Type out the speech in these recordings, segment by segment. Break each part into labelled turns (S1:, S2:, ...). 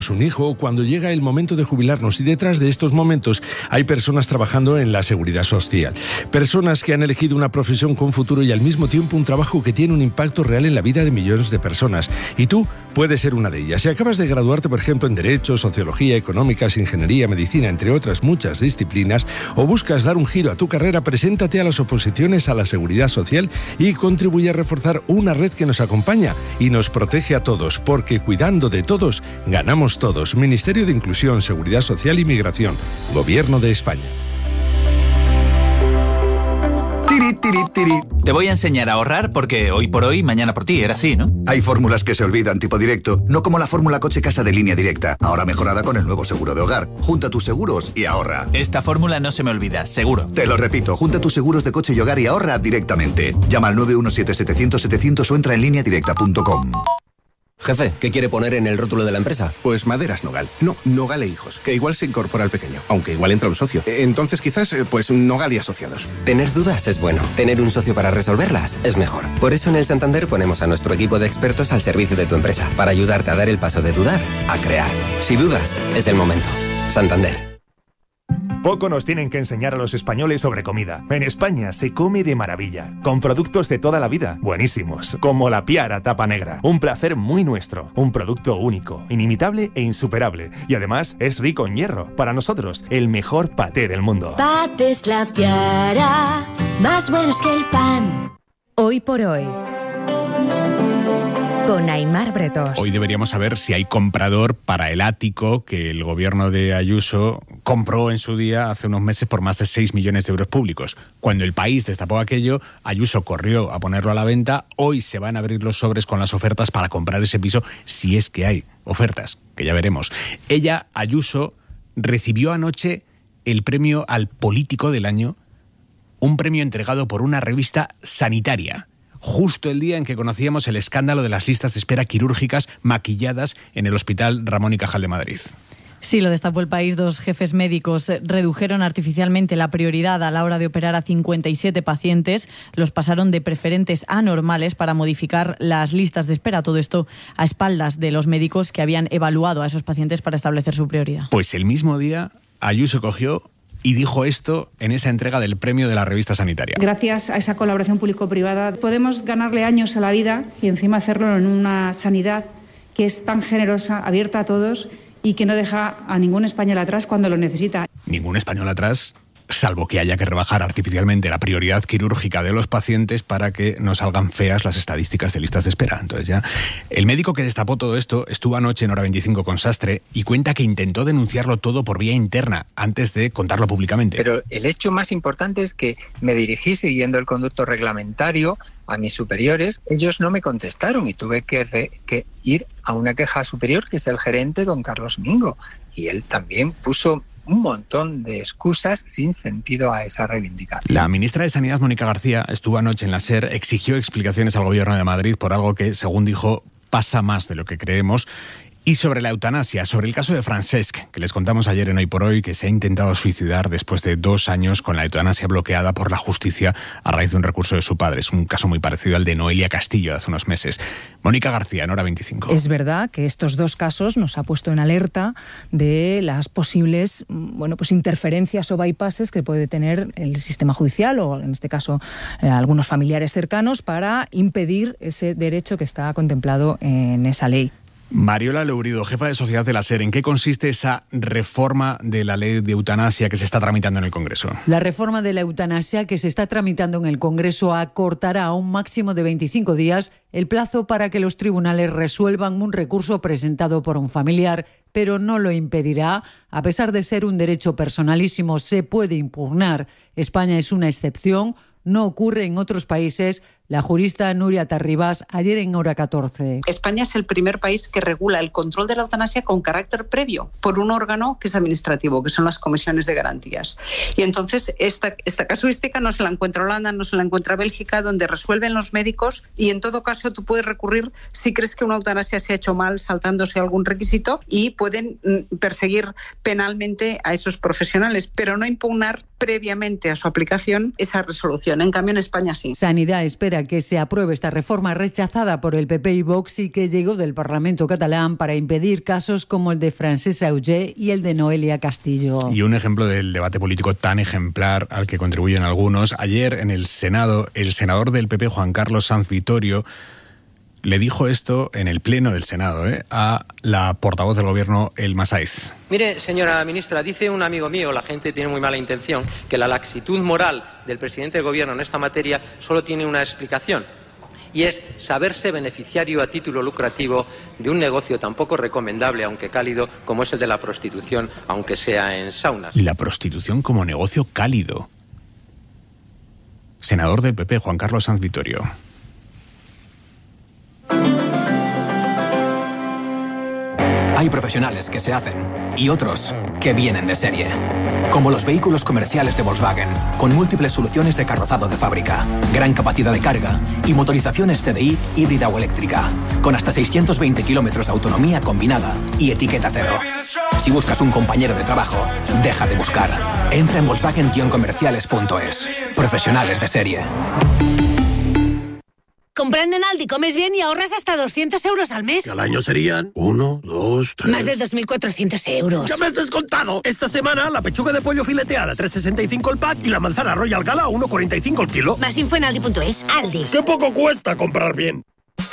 S1: un hijo o cuando llega el momento de jubilarnos, y detrás de estos momentos hay personas trabajando en la seguridad social, personas que han elegido una profesión con futuro y al mismo tiempo un trabajo que tiene un impacto real en la vida de millones de personas, y tú puedes ser una de ellas. Si acabas de graduarte, por ejemplo, en Derecho, Sociología, Económicas, Ingeniería, Medicina, entre otras muchas disciplinas, o buscas dar un giro a tu carrera, preséntate a las oposiciones a la Seguridad Social y contribuye a reforzar una red que nos acompaña y nos protege a todos, porque cuidando de todos, ganamos todos. Ministerio de Inclusión, Seguridad Social y Migración. Gobierno de España.
S2: Te voy a enseñar a ahorrar porque hoy por hoy, mañana por ti, era así, ¿no?
S3: Hay fórmulas que se olvidan, tipo directo, no como la fórmula coche-casa de Línea Directa, ahora mejorada con el nuevo seguro de hogar. Junta tus seguros y ahorra.
S2: Esta fórmula no se me olvida, seguro.
S3: Te lo repito, junta tus seguros de coche y hogar y ahorra directamente. Llama al 917-700-700 o entra en lineadirecta.com.
S4: Jefe, ¿qué quiere poner en el rótulo de la empresa?
S5: Pues Maderas Nogal. No, Nogal e Hijos, que igual se incorpora al pequeño, aunque igual entra un socio. Entonces quizás, pues Nogal y Asociados.
S4: Tener dudas es bueno. Tener un socio para resolverlas es mejor. Por eso en el Santander ponemos a nuestro equipo de expertos al servicio de tu empresa, para ayudarte a dar el paso de dudar a crear. Si dudas, es el momento. Santander.
S6: Poco nos tienen que enseñar a los españoles sobre comida. En España se come de maravilla, con productos de toda la vida, buenísimos, como la Piara Tapa Negra. Un placer muy nuestro, un producto único, inimitable e insuperable. Y además es rico en hierro. Para nosotros, el mejor paté del mundo.
S7: Patés La Piara, más buenos que el pan.
S8: Hoy por hoy, con Aimar Bretos.
S9: Hoy deberíamos saber si hay comprador para el ático que el gobierno de Ayuso compró en su día, hace unos meses, por más de 6 millones de euros públicos. Cuando el país destapó aquello, Ayuso corrió a ponerlo a la venta. Hoy se van a abrir los sobres con las ofertas para comprar ese piso, si es que hay ofertas, que ya veremos. Ella, Ayuso, recibió anoche el premio al político del año, un premio entregado por una revista sanitaria, justo el día en que conocíamos el escándalo de las listas de espera quirúrgicas maquilladas en el Hospital Ramón y Cajal de Madrid.
S10: Sí, lo destapó El País. 2 jefes médicos redujeron artificialmente la prioridad a la hora de operar a 57 pacientes. Los pasaron de preferentes a normales para modificar las listas de espera. Todo esto a espaldas de los médicos que habían evaluado a esos pacientes para establecer su prioridad.
S9: Pues el mismo día, Ayuso cogió y dijo esto en esa entrega del premio de la revista sanitaria.
S11: Gracias a esa colaboración público-privada podemos ganarle años a la vida y encima hacerlo en una sanidad que es tan generosa, abierta a todos y que no deja a ningún español atrás cuando lo necesita.
S9: Ningún español atrás, salvo que haya que rebajar artificialmente la prioridad quirúrgica de los pacientes para que no salgan feas las estadísticas de listas de espera. Entonces ya, el médico que destapó todo esto estuvo anoche en Hora 25 con Sastre y cuenta que intentó denunciarlo todo por vía interna antes de contarlo públicamente.
S12: Pero el hecho más importante es que me dirigí siguiendo el conducto reglamentario a mis superiores. Ellos no me contestaron y tuve que ir a una queja superior, que es el gerente, don Carlos Mingo, y él también puso un montón de excusas sin sentido a esa reivindicación.
S9: La ministra de Sanidad, Mónica García, estuvo anoche en la SER, exigió explicaciones al Gobierno de Madrid por algo que, según dijo, pasa más de lo que creemos. Y sobre la eutanasia, sobre el caso de Francesc, que les contamos ayer en Hoy por Hoy, que se ha intentado suicidar después de 2 años con la eutanasia bloqueada por la justicia a raíz de un recurso de su padre. Es un caso muy parecido al de Noelia Castillo de hace unos meses. Mónica García, en Hora 25.
S13: Es verdad que estos 2 casos nos ha puesto en alerta de las posibles interferencias o bypasses que puede tener el sistema judicial o, en este caso, algunos familiares cercanos para impedir ese derecho que está contemplado en esa ley.
S9: Mariola Lourido, jefa de sociedad de la SER, ¿en qué consiste esa reforma de la ley de eutanasia que se está tramitando en el Congreso?
S14: La reforma de la eutanasia que se está tramitando en el Congreso acortará a un máximo de 25 días el plazo para que los tribunales resuelvan un recurso presentado por un familiar, pero no lo impedirá. A pesar de ser un derecho personalísimo, se puede impugnar. España es una excepción, no ocurre en otros países. La jurista Nuria Tarribas, ayer en Hora 14.
S15: España es el primer país que regula el control de la eutanasia con carácter previo por un órgano que es administrativo, que son las comisiones de garantías. Y entonces esta casuística no se la encuentra Holanda, no se la encuentra Bélgica, donde resuelven los médicos y en todo caso tú puedes recurrir si crees que una eutanasia se ha hecho mal saltándose algún requisito y pueden perseguir penalmente a esos profesionales, pero no impugnar previamente a su aplicación esa resolución. En cambio en España sí.
S14: Sanidad espera espera que se apruebe esta reforma rechazada por el PP y Vox y que llegó del Parlamento catalán para impedir casos como el de Francesc Auger y el de Noelia Castillo.
S9: Y un ejemplo del debate político tan ejemplar al que contribuyen algunos. Ayer en el Senado, el senador del PP, Juan Carlos Sanz Vittorio, le dijo esto en el pleno del Senado a la portavoz del gobierno, Elma Sáez.
S16: Mire, señora ministra, dice un amigo mío, la gente tiene muy mala intención, que la laxitud moral del presidente del gobierno en esta materia solo tiene una explicación, y es saberse beneficiario a título lucrativo de un negocio tan poco recomendable, aunque cálido, como es el de la prostitución, aunque sea en saunas.
S9: La prostitución como negocio cálido. Senador del PP, Juan Carlos Sanz Vittorio.
S17: Hay profesionales que se hacen y otros que vienen de serie. Como los vehículos comerciales de Volkswagen, con múltiples soluciones de carrozado de fábrica, gran capacidad de carga y motorizaciones TDI híbrida o eléctrica, con hasta 620 kilómetros de autonomía combinada y etiqueta cero. Si buscas un compañero de trabajo, deja de buscar. Entra en Volkswagen-comerciales.es. Profesionales de serie.
S18: Comprando en Aldi comes bien y ahorras hasta 200 euros al mes.
S19: Que al año serían 1, 2, 3...
S18: Más de 2.400 euros.
S19: ¡Ya me has descontado! Esta semana la pechuga de pollo fileteada 3,65 el pack y la manzana Royal Gala 1,45 el kilo.
S18: Más info en Aldi.es. Aldi.
S19: ¡Qué poco cuesta comprar bien!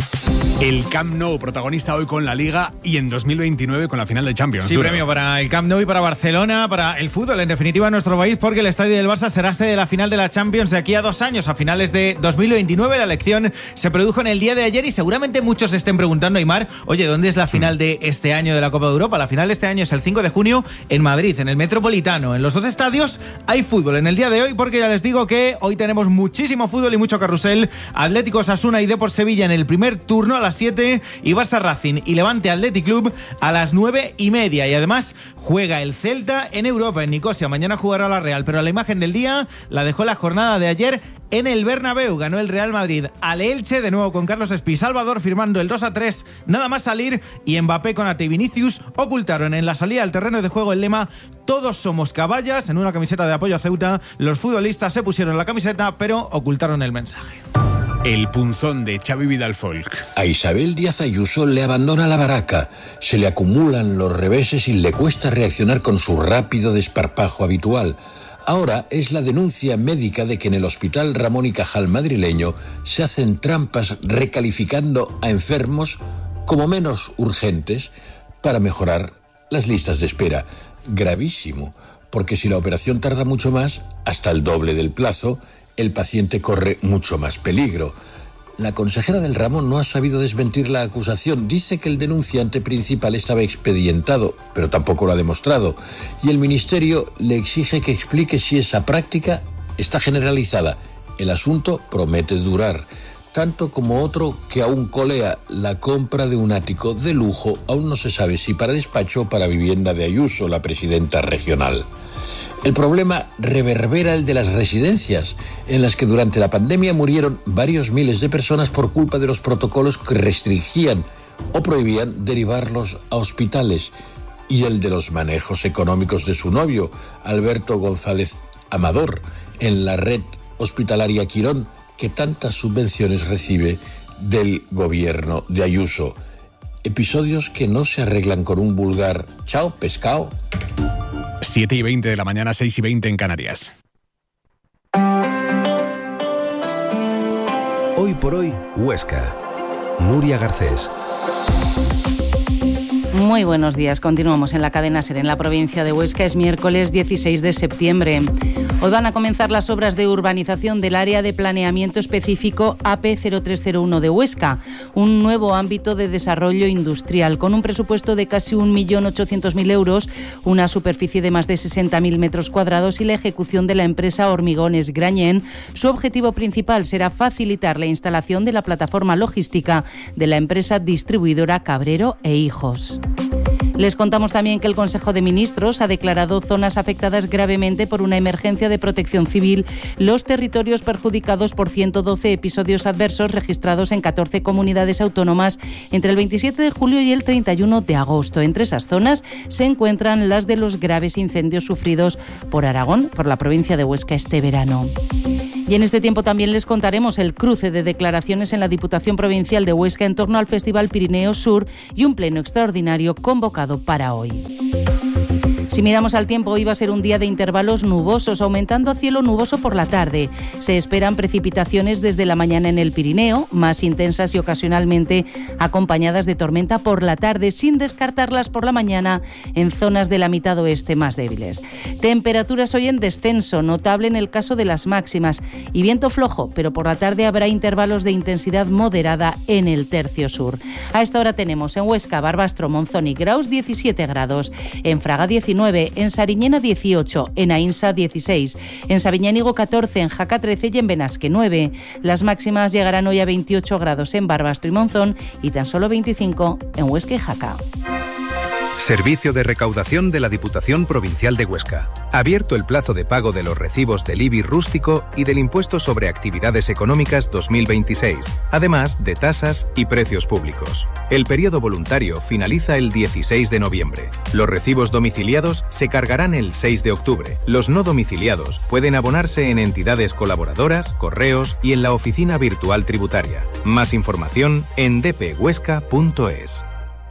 S9: El Camp Nou, protagonista hoy con la Liga y en 2029 con la final de Champions.
S20: Sí, premio para el Camp Nou y para Barcelona, para el fútbol, en definitiva, en nuestro país, porque el estadio del Barça será sede de la final de la Champions de aquí a 2 años, a finales de 2029. La elección se produjo en el día de ayer y seguramente muchos estén preguntando, Aimar, oye, ¿dónde es la final de este año de la Copa de Europa? La final de este año es el 5 de junio en Madrid, en el Metropolitano. En los 2 estadios hay fútbol en el día de hoy, porque ya les digo que hoy tenemos muchísimo fútbol y mucho carrusel. Atlético Osasuna y Depor Sevilla en el primer turno a las 7 y Barça Racing y Levante Athletic Club a las 9:30. Y además juega el Celta en Europa, en Nicosia. Mañana jugará la Real, pero la imagen del día la dejó la jornada de ayer en el Bernabéu. Ganó el Real Madrid al Elche, de nuevo con Carlos Espí Salvador firmando el 2-3 nada más salir, y Mbappé, Konaté y Vinicius ocultaron en la salida al terreno de juego el lema "Todos somos caballas". En una camiseta de apoyo a Ceuta, los futbolistas se pusieron la camiseta pero ocultaron el mensaje.
S9: El punzón de Xavi Vidal Folk.
S21: A Isabel Díaz Ayuso le abandona la baraca, se le acumulan los reveses y le cuesta reaccionar con su rápido desparpajo habitual. Ahora es la denuncia médica de que en el Hospital Ramón y Cajal madrileño se hacen trampas recalificando a enfermos como menos urgentes para mejorar las listas de espera. Gravísimo, porque si la operación tarda mucho más, hasta el doble del plazo, el paciente corre mucho más peligro. La consejera del Ramón no ha sabido desmentir la acusación. Dice que el denunciante principal estaba expedientado, pero tampoco lo ha demostrado. Y el Ministerio le exige que explique si esa práctica está generalizada. El asunto promete durar. Tanto como otro que aún colea, la compra de un ático de lujo. Aún no se sabe si para despacho o para vivienda de Ayuso, la presidenta regional. El problema reverbera el de las residencias, en las que durante la pandemia murieron varios miles de personas por culpa de los protocolos que restringían o prohibían derivarlos a hospitales, y el de los manejos económicos de su novio, Alberto González Amador, en la red hospitalaria Quirón, que tantas subvenciones recibe del gobierno de Ayuso. Episodios que no se arreglan con un vulgar "chao, pescado".
S9: 7:20 de la mañana, 6:20 en Canarias.
S22: Hoy por hoy, Huesca. Nuria Garcés.
S23: Muy buenos días. Continuamos en la cadena SER en la provincia de Huesca. Es miércoles 16 de septiembre. Hoy van a comenzar las obras de urbanización del área de planeamiento específico AP0301 de Huesca, un nuevo ámbito de desarrollo industrial con un presupuesto de casi 1.800.000 euros, una superficie de más de 60.000 metros cuadrados y la ejecución de la empresa Hormigones Grañén. Su objetivo principal será facilitar la instalación de la plataforma logística de la empresa distribuidora Cabrero e Hijos. Les contamos también que el Consejo de Ministros ha declarado zonas afectadas gravemente por una emergencia de protección civil los territorios perjudicados por 112 episodios adversos registrados en 14 comunidades autónomas entre el 27 de julio y el 31 de agosto. Entre esas zonas se encuentran las de los graves incendios sufridos por Aragón, por la provincia de Huesca este verano. Y en este tiempo también les contaremos el cruce de declaraciones en la Diputación Provincial de Huesca en torno al Festival Pirineo Sur y un pleno extraordinario convocado para hoy. Si miramos al tiempo, hoy va a ser un día de intervalos nubosos, aumentando a cielo nuboso por la tarde. Se esperan precipitaciones desde la mañana en el Pirineo, más intensas y ocasionalmente acompañadas de tormenta por la tarde, sin descartarlas por la mañana en zonas de la mitad oeste más débiles. Temperaturas hoy en descenso, notable en el caso de las máximas, y viento flojo, pero por la tarde habrá intervalos de intensidad moderada en el tercio sur. A esta hora tenemos en Huesca, Barbastro, Monzón y Graus 17 grados, en Fraga 19, en Sariñena 18, en Ainsa 16, en Sabiñánigo 14, en Jaca 13 y en Benasque 9. Las máximas llegarán hoy a 28 grados en Barbastro y Monzón y tan solo 25 en Huesca y Jaca.
S22: Servicio de recaudación de la Diputación Provincial de Huesca. Abierto el plazo de pago de los recibos del IBI rústico y del Impuesto sobre Actividades Económicas 2026, además de tasas y precios públicos. El periodo voluntario finaliza el 16 de noviembre. Los recibos domiciliados se cargarán el 6 de octubre. Los no domiciliados pueden abonarse en entidades colaboradoras, correos y en la oficina virtual tributaria. Más información en dphuesca.es.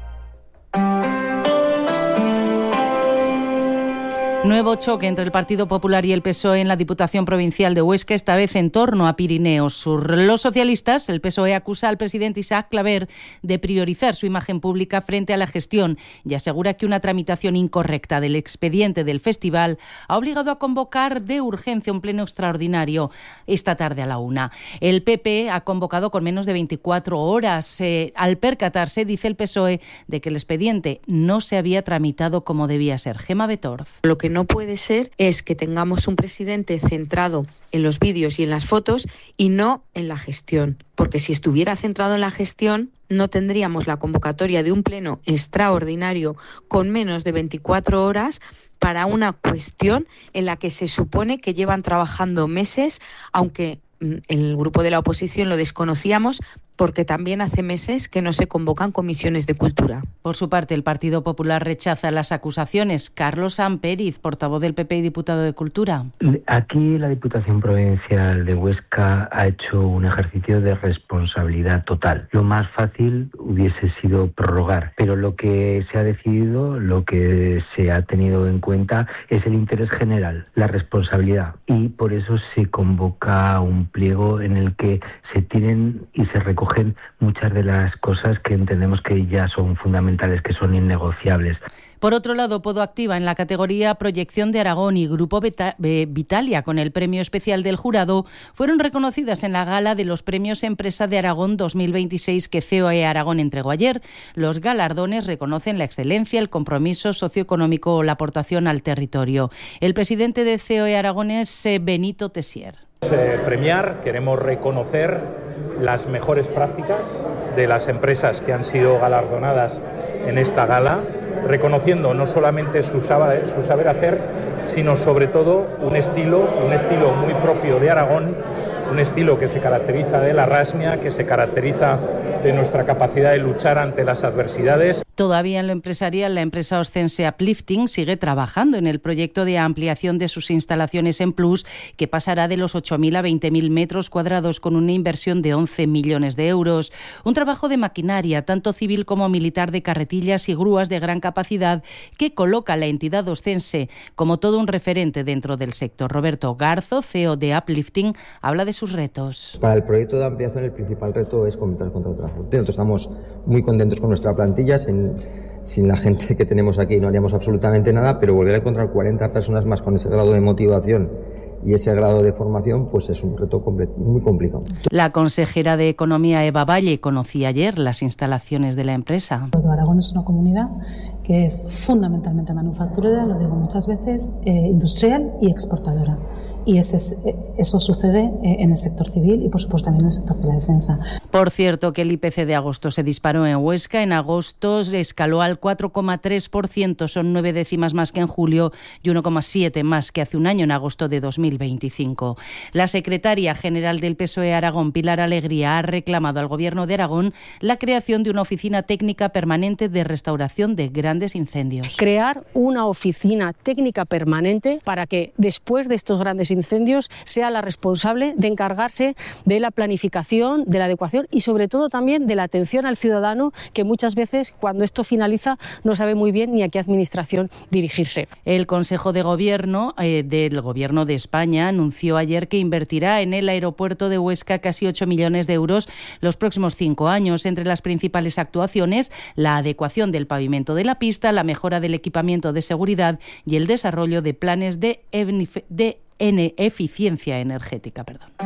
S23: Nuevo choque entre el Partido Popular y el PSOE en la Diputación Provincial de Huesca, esta vez en torno a Pirineo Sur. Los socialistas, el PSOE, acusa al presidente Isaac Claver de priorizar su imagen pública frente a la gestión y asegura que una tramitación incorrecta del expediente del festival ha obligado a convocar de urgencia un pleno extraordinario esta tarde a la 1. El PP ha convocado con menos de 24 horas. Al percatarse, dice el PSOE, de que el expediente no se había tramitado como debía ser. Gema Betorz.
S1: Lo que no puede ser es que tengamos un presidente centrado en los vídeos y en las fotos y no en la gestión. Porque si estuviera centrado en la gestión, no tendríamos la convocatoria de un pleno extraordinario con menos de 24 horas para una cuestión en la que se supone que llevan trabajando meses, aunque el grupo de la oposición lo desconocíamos porque también hace meses que no se convocan comisiones de cultura.
S23: Por su parte, el Partido Popular rechaza las acusaciones. Carlos Amperiz, portavoz del PP y diputado de Cultura.
S2: Aquí la Diputación Provincial de Huesca ha hecho un ejercicio de responsabilidad total. Lo más fácil hubiese sido prorrogar, pero lo que se ha decidido, lo que se ha tenido en cuenta es el interés general, la responsabilidad, y por eso se convoca un pliego en el que se tienen y se recogen muchas de las cosas que entendemos que ya son fundamentales, que son innegociables.
S23: Por otro lado, Podo Activa en la categoría Proyección de Aragón y Grupo Vitalia con el premio especial del jurado fueron reconocidas en la gala de los premios Empresa de Aragón 2026 que COE Aragón entregó ayer. Los galardones reconocen la excelencia, el compromiso socioeconómico o la aportación al territorio. El presidente de COE Aragón es Benito Tessier.
S3: Premiar, queremos reconocer las mejores prácticas de las empresas que han sido galardonadas en esta gala, reconociendo no solamente su saber hacer, sino sobre todo un estilo muy propio de Aragón, un estilo que se caracteriza de la rasmia, que se caracteriza de nuestra capacidad de luchar ante las adversidades.
S23: Todavía en lo empresarial, la empresa oscense Uplifting sigue trabajando en el proyecto de ampliación de sus instalaciones en Plus, que pasará de los 8.000 a 20.000 metros cuadrados con una inversión de 11 millones de euros. Un trabajo de maquinaria, tanto civil como militar, de carretillas y grúas de gran capacidad, que coloca a la entidad oscense como todo un referente dentro del sector. Roberto Garzo, CEO de Uplifting, habla de sus retos.
S24: Para el proyecto de ampliación, el principal reto es contar contra el transporte. Nosotros estamos muy contentos con nuestra plantilla. Sin la gente que tenemos aquí no haríamos absolutamente nada, pero volver a encontrar 40 personas más con ese grado de motivación y ese grado de formación, pues es un reto muy complicado.
S23: La consejera de Economía, Eva Valle, conocía ayer las instalaciones de la empresa.
S25: Aragón es una comunidad que es fundamentalmente manufacturera, lo digo muchas veces, industrial y exportadora. Y eso sucede en el sector civil y, por supuesto, también en el sector de la defensa.
S23: Por cierto, que el IPC de agosto se disparó en Huesca. En agosto escaló al 4,3%, son 9 décimas más que en julio y 1,7 más que hace un año, en agosto de 2025. La secretaria general del PSOE Aragón, Pilar Alegría, ha reclamado al Gobierno de Aragón la creación de una oficina técnica permanente de restauración de grandes incendios.
S26: Crear una oficina técnica permanente para que, después de estos grandes incendios
S4: antiincendios sea la responsable de encargarse de la planificación, de la adecuación y sobre todo también de la atención al ciudadano, que muchas veces cuando esto finaliza no sabe muy bien ni a qué administración dirigirse.
S23: El Consejo de Gobierno del Gobierno de España anunció ayer que invertirá en el aeropuerto de Huesca casi 8 millones de euros los próximos 5 años. Entre las principales actuaciones, la adecuación del pavimento de la pista, la mejora del equipamiento de seguridad y el desarrollo de planes de eficiencia energética.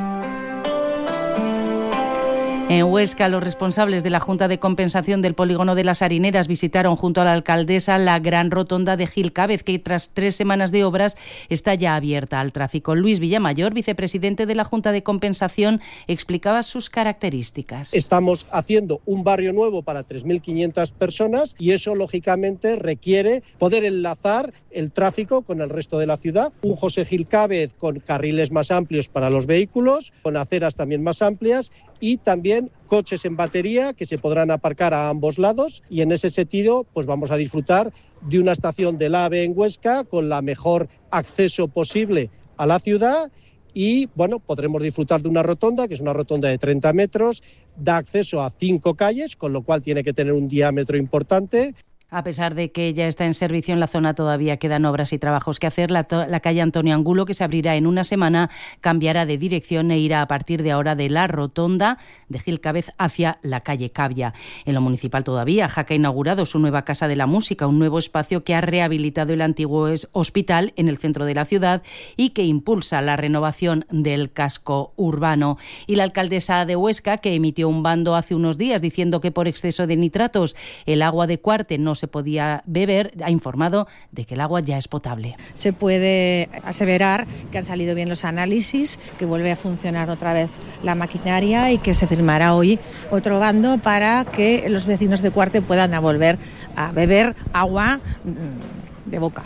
S23: En Huesca, los responsables de la Junta de Compensación del Polígono de las Harineras visitaron junto a la alcaldesa la gran rotonda de Gil Cávez, que tras 3 semanas de obras está ya abierta al tráfico. Luis Villamayor, vicepresidente de la Junta de Compensación, explicaba sus características.
S5: Estamos haciendo un barrio nuevo para 3.500 personas y eso, lógicamente, requiere poder enlazar el tráfico con el resto de la ciudad. Un José Gil Cávez con carriles más amplios para los vehículos, con aceras también más amplias y también coches en batería que se podrán aparcar a ambos lados, y en ese sentido pues vamos a disfrutar de una estación del AVE en Huesca con la mejor acceso posible a la ciudad y bueno, podremos disfrutar de una rotonda que es una rotonda de 30 metros, da acceso a 5 calles, con lo cual tiene que tener un diámetro importante.
S23: A pesar de que ya está en servicio en la zona, todavía quedan obras y trabajos que hacer. La calle Antonio Angulo, que se abrirá en una semana, cambiará de dirección e irá a partir de ahora de la rotonda de Gil Cávez hacia la calle Cavia. En lo municipal todavía, Jaca ha inaugurado su nueva Casa de la Música, un nuevo espacio que ha rehabilitado el antiguo hospital en el centro de la ciudad y que impulsa la renovación del casco urbano. Y la alcaldesa de Huesca, que emitió un bando hace unos días diciendo que por exceso de nitratos el agua de Cuarte no se podía beber, ha informado de que el agua ya es potable.
S6: Se puede aseverar que han salido bien los análisis, que vuelve a funcionar otra vez la maquinaria y que se firmará hoy otro bando para que los vecinos de Cuarte puedan volver a beber agua de boca.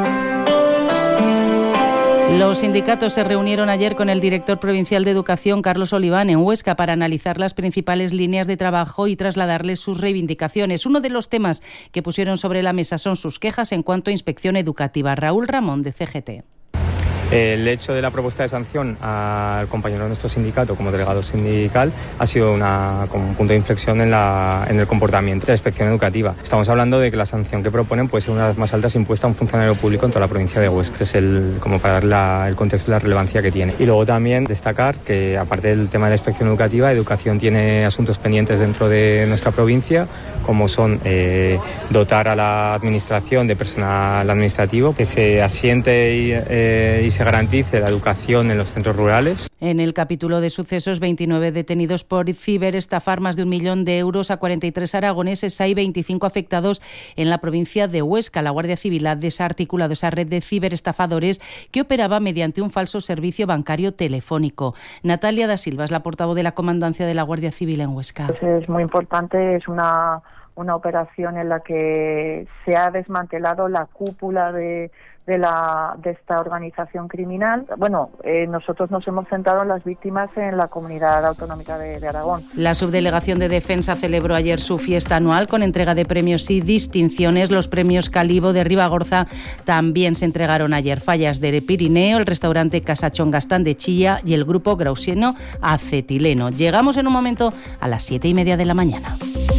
S23: Los sindicatos se reunieron ayer con el director provincial de Educación, Carlos Oliván, en Huesca para analizar las principales líneas de trabajo y trasladarles sus reivindicaciones. Uno de los temas que pusieron sobre la mesa son sus quejas en cuanto a inspección educativa. Raúl Ramón, de CGT.
S7: El hecho de la propuesta de sanción al compañero de nuestro sindicato como delegado sindical ha sido como un punto de inflexión en el comportamiento de la inspección educativa. Estamos hablando de que la sanción que proponen puede ser una de las más altas impuesta a un funcionario público en toda la provincia de Huesca. Es como para dar el contexto y la relevancia que tiene. Y luego también destacar que, aparte del tema de la inspección educativa, Educación tiene asuntos pendientes dentro de nuestra provincia, como son dotar a la administración de personal administrativo, que se asiente y se garantice la educación en los centros rurales.
S23: En el capítulo de sucesos, 29 detenidos por ciberestafar más de 1 millón de euros a 43 aragoneses. Hay 25 afectados en la provincia de Huesca. La Guardia Civil ha desarticulado esa red de ciberestafadores que operaba mediante un falso servicio bancario telefónico. Natalia da Silva es la portavoz de la Comandancia de la Guardia Civil en Huesca.
S8: Es muy importante, es una operación en la que se ha desmantelado la cúpula de esta organización criminal. Bueno, nosotros nos hemos centrado en las víctimas en la Comunidad Autonómica de Aragón.
S23: La Subdelegación de Defensa celebró ayer su fiesta anual con entrega de premios y distinciones. Los premios Calibo de Ribagorza también se entregaron ayer. Fallas de Pirineo, el restaurante Casachón Gastán de Chilla y el grupo Grausieno Acetileno. Llegamos en un momento a las 7:30 de la mañana.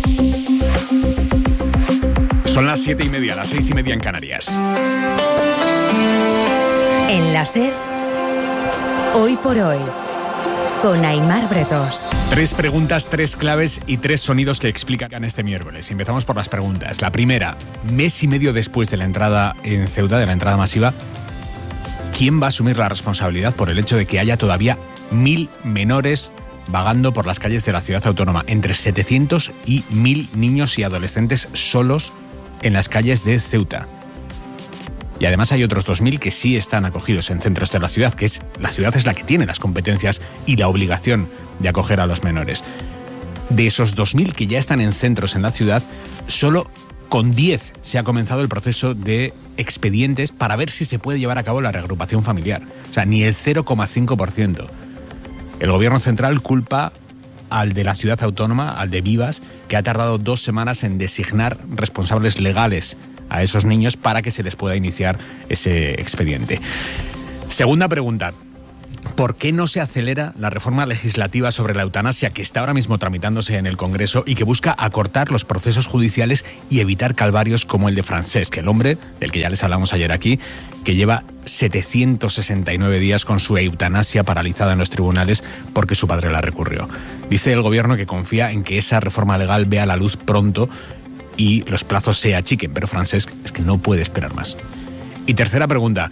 S9: Son las 7:30, las 6:30 en Canarias.
S26: En la SER, Hoy por Hoy, con Aimar Bretos.
S9: 3 preguntas, 3 claves y 3 sonidos que explican este miércoles. Empezamos por las preguntas. La primera, mes y medio después de la entrada en Ceuta, de la entrada masiva, ¿quién va a asumir la responsabilidad por el hecho de que haya todavía 1.000 menores vagando por las calles de la ciudad autónoma? Entre 700 y 1.000 niños y adolescentes solos en las calles de Ceuta. Y además hay otros 2.000 que sí están acogidos en centros de la ciudad, la ciudad es la que tiene las competencias y la obligación de acoger a los menores. De esos 2.000 que ya están en centros en la ciudad, solo con 10 se ha comenzado el proceso de expedientes para ver si se puede llevar a cabo la reagrupación familiar. O sea, ni el 0,5%. El gobierno central culpa al de la ciudad autónoma, al de Vivas, que ha tardado 2 semanas en designar responsables legales a esos niños para que se les pueda iniciar ese expediente. Segunda pregunta. ¿Por qué no se acelera la reforma legislativa sobre la eutanasia que está ahora mismo tramitándose en el Congreso y que busca acortar los procesos judiciales y evitar calvarios como el de Francesc, el hombre del que ya les hablamos ayer aquí, que lleva 769 días con su eutanasia paralizada en los tribunales porque su padre la recurrió? Dice el gobierno que confía en que esa reforma legal vea la luz pronto y los plazos se achiquen, pero Francesc es que no puede esperar más. Y tercera pregunta,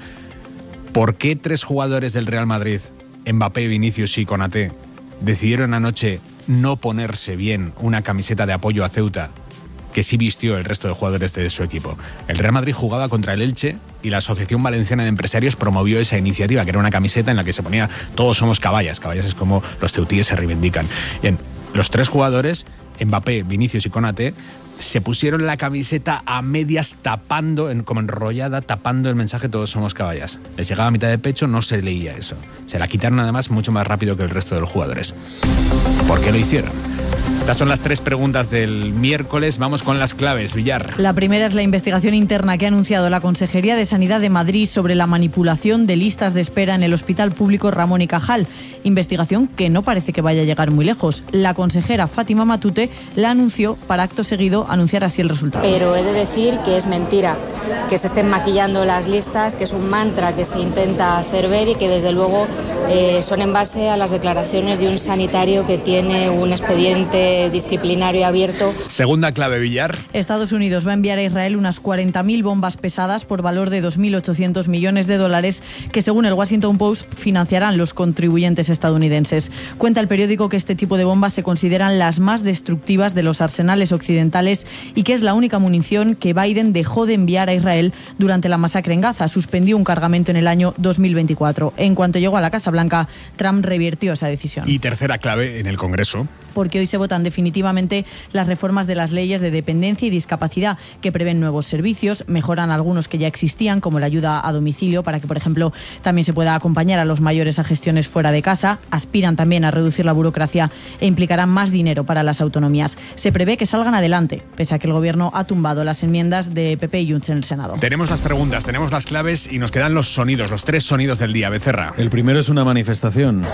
S9: ¿por qué 3 jugadores del Real Madrid, Mbappé, Vinicius y Konaté, decidieron anoche no ponerse bien una camiseta de apoyo a Ceuta que sí vistió el resto de jugadores de su equipo? El Real Madrid jugaba contra el Elche y la Asociación Valenciana de Empresarios promovió esa iniciativa, que era una camiseta en la que se ponía "todos somos caballas". Caballas es como los ceutíes se reivindican. Bien, los 3 jugadores, Mbappé, Vinicius y Konaté, se pusieron la camiseta a medias tapando, como enrollada, tapando el mensaje "todos somos caballas". Les llegaba a mitad de pecho, no se leía eso. Se la quitaron además mucho más rápido que el resto de los jugadores. ¿Por qué lo hicieron? Estas son las 3 preguntas del miércoles. Vamos con las claves, Villar.
S10: La primera es la investigación interna que ha anunciado la Consejería de Sanidad de Madrid sobre la manipulación de listas de espera en el Hospital Público Ramón y Cajal. Investigación que no parece que vaya a llegar muy lejos. La consejera Fátima Matute la anunció para acto seguido anunciar así el resultado.
S11: Pero he de decir que es mentira, que se estén maquillando las listas, que es un mantra que se intenta hacer ver y que desde luego son en base a las declaraciones de un sanitario que tiene un expediente disciplinario abierto.
S9: Segunda clave, Villar.
S10: Estados Unidos va a enviar a Israel unas 40.000 bombas pesadas por valor de $2.800 millones que, según el Washington Post, financiarán los contribuyentes estadounidenses. Cuenta el periódico que este tipo de bombas se consideran las más destructivas de los arsenales occidentales y que es la única munición que Biden dejó de enviar a Israel durante la masacre en Gaza. Suspendió un cargamento en el año 2024. En cuanto llegó a la Casa Blanca, Trump revirtió esa decisión.
S9: Y tercera clave en el Congreso.
S10: Porque hoy se votan definitivamente las reformas de las leyes de dependencia y discapacidad que prevén nuevos servicios, mejoran algunos que ya existían, como la ayuda a domicilio, para que, por ejemplo, también se pueda acompañar a los mayores a gestiones fuera de casa, aspiran también a reducir la burocracia e implicarán más dinero para las autonomías. Se prevé que salgan adelante, pese a que el Gobierno ha tumbado las enmiendas de PP y Junts en el Senado.
S9: Tenemos las preguntas, tenemos las claves y nos quedan los sonidos, los 3 sonidos del día. Becerra.
S12: El primero es una manifestación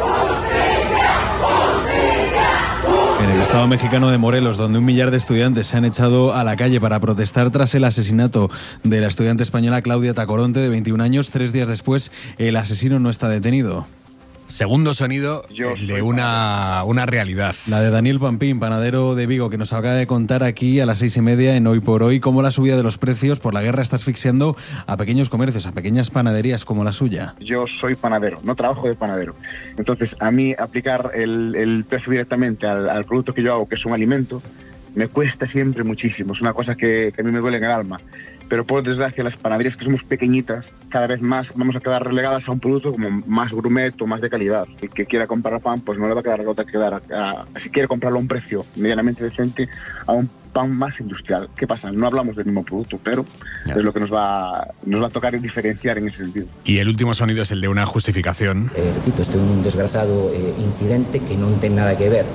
S12: en el estado mexicano de Morelos, donde 1 millar de estudiantes se han echado a la calle para protestar tras el asesinato de la estudiante española Claudia Tacoronte, de 21 años. 3 días después, el asesino no está detenido.
S9: Segundo sonido de una realidad.
S12: La de Daniel Pampín, panadero de Vigo, que nos acaba de contar aquí a las 6:30 en Hoy por Hoy cómo la subida de los precios por la guerra está asfixiando a pequeños comercios, a pequeñas panaderías como la suya.
S13: Yo soy panadero, no trabajo de panadero. Entonces, a mí aplicar el precio directamente al producto que yo hago, que es un alimento, me cuesta siempre muchísimo. Es una cosa que a mí me duele en el alma. Pero por desgracia las panaderías, que somos pequeñitas, cada vez más vamos a quedar relegadas a un producto como más gourmet o más de calidad. El que quiera comprar pan, pues no le va a quedar otra que quedar si quiere comprarlo a un precio medianamente decente, a un pan más industrial. ¿Qué pasa? No hablamos del mismo producto, pero es lo que nos va a tocar diferenciar en ese sentido.
S9: Y el último sonido es el de una justificación.
S14: Repito, este es un desgraciado incidente que no tiene nada que ver.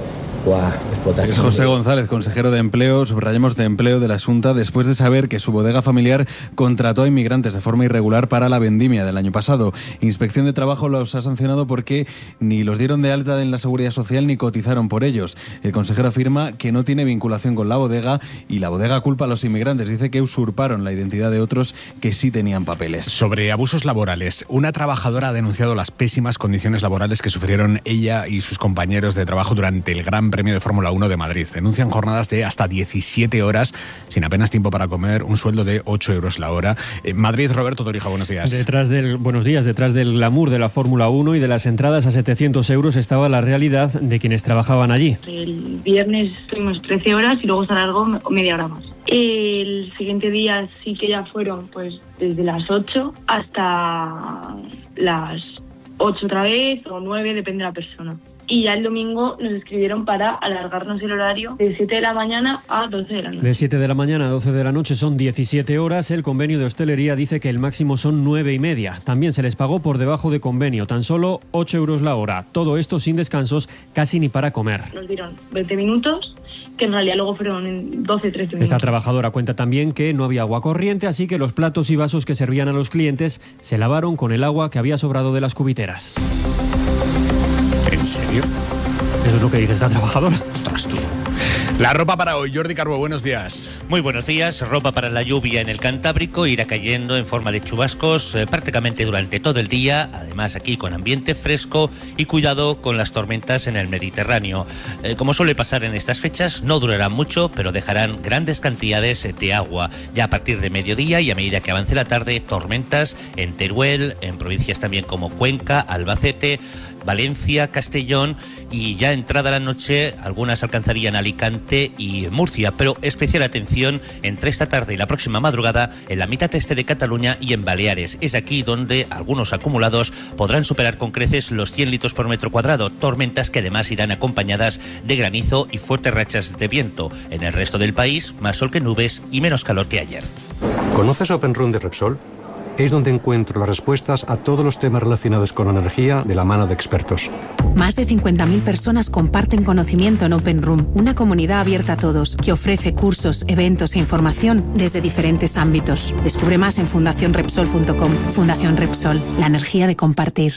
S12: Es José González, consejero de Empleo, subrayamos de Empleo de la Xunta, después de saber que su bodega familiar contrató a inmigrantes de forma irregular para la vendimia del año pasado. Inspección de Trabajo los ha sancionado porque ni los dieron de alta en la Seguridad Social ni cotizaron por ellos. El consejero afirma que no tiene vinculación con la bodega y la bodega culpa a los inmigrantes. Dice que usurparon la identidad de otros que sí tenían papeles.
S9: Sobre abusos laborales, una trabajadora ha denunciado las pésimas condiciones laborales que sufrieron ella y sus compañeros de trabajo durante el Gran Premio de Fórmula 1 de Madrid. Denuncian jornadas de hasta 17 horas, sin apenas tiempo para comer, un sueldo de 8 euros la hora. Madrid, Roberto Torija, buenos días.
S15: Buenos días. Detrás del glamour de la Fórmula 1 y de las entradas a 700 euros estaba la realidad de quienes trabajaban allí.
S27: El viernes estuvimos 13 horas y luego se alargó media hora más. El siguiente día sí que ya fueron pues desde las 8 hasta las 8 otra vez o 9, depende de la persona. Y ya el domingo nos escribieron para alargarnos el horario de 7 de la mañana a 12 de la noche.
S15: De 7 de la mañana a 12 de la noche son 17 horas. El convenio de hostelería dice que el máximo son 9:30. También se les pagó por debajo de convenio, tan solo 8 euros la hora. Todo esto sin descansos, casi ni para comer.
S27: Nos dieron 20 minutos, que en realidad luego fueron 12, 13 minutos.
S15: Esta trabajadora cuenta también que no había agua corriente, así que los platos y vasos que servían a los clientes se lavaron con el agua que había sobrado de las cubiteras.
S9: ¿En serio?
S15: Eso es lo que dice esta trabajadora.
S9: Ostras, tú. La ropa para hoy. Jordi Carbo, buenos días.
S16: Muy buenos días. Ropa para la lluvia en el Cantábrico. Irá cayendo en forma de chubascos prácticamente durante todo el día. Además, aquí con ambiente fresco y cuidado con las tormentas en el Mediterráneo. Como suele pasar en estas fechas, no durarán mucho, pero dejarán grandes cantidades de agua. Ya a partir de mediodía y a medida que avance la tarde, tormentas en Teruel, en provincias también como Cuenca, Albacete, Valencia, Castellón, y ya entrada la noche algunas alcanzarían Alicante y Murcia, pero especial atención entre esta tarde y la próxima madrugada en la mitad este de Cataluña y en Baleares. Es aquí donde algunos acumulados podrán superar con creces los 100 litros por metro cuadrado, tormentas que además irán acompañadas de granizo y fuertes rachas de viento. En el resto del país, más sol que nubes y menos calor que ayer.
S17: ¿Conoces Open Room de Repsol? Es donde encuentro las respuestas a todos los temas relacionados con energía de la mano de expertos.
S18: Más de 50.000 personas comparten conocimiento en Open Room, una comunidad abierta a todos que ofrece cursos, eventos e información desde diferentes ámbitos. Descubre más en fundacionrepsol.com. Fundación Repsol, la energía de compartir.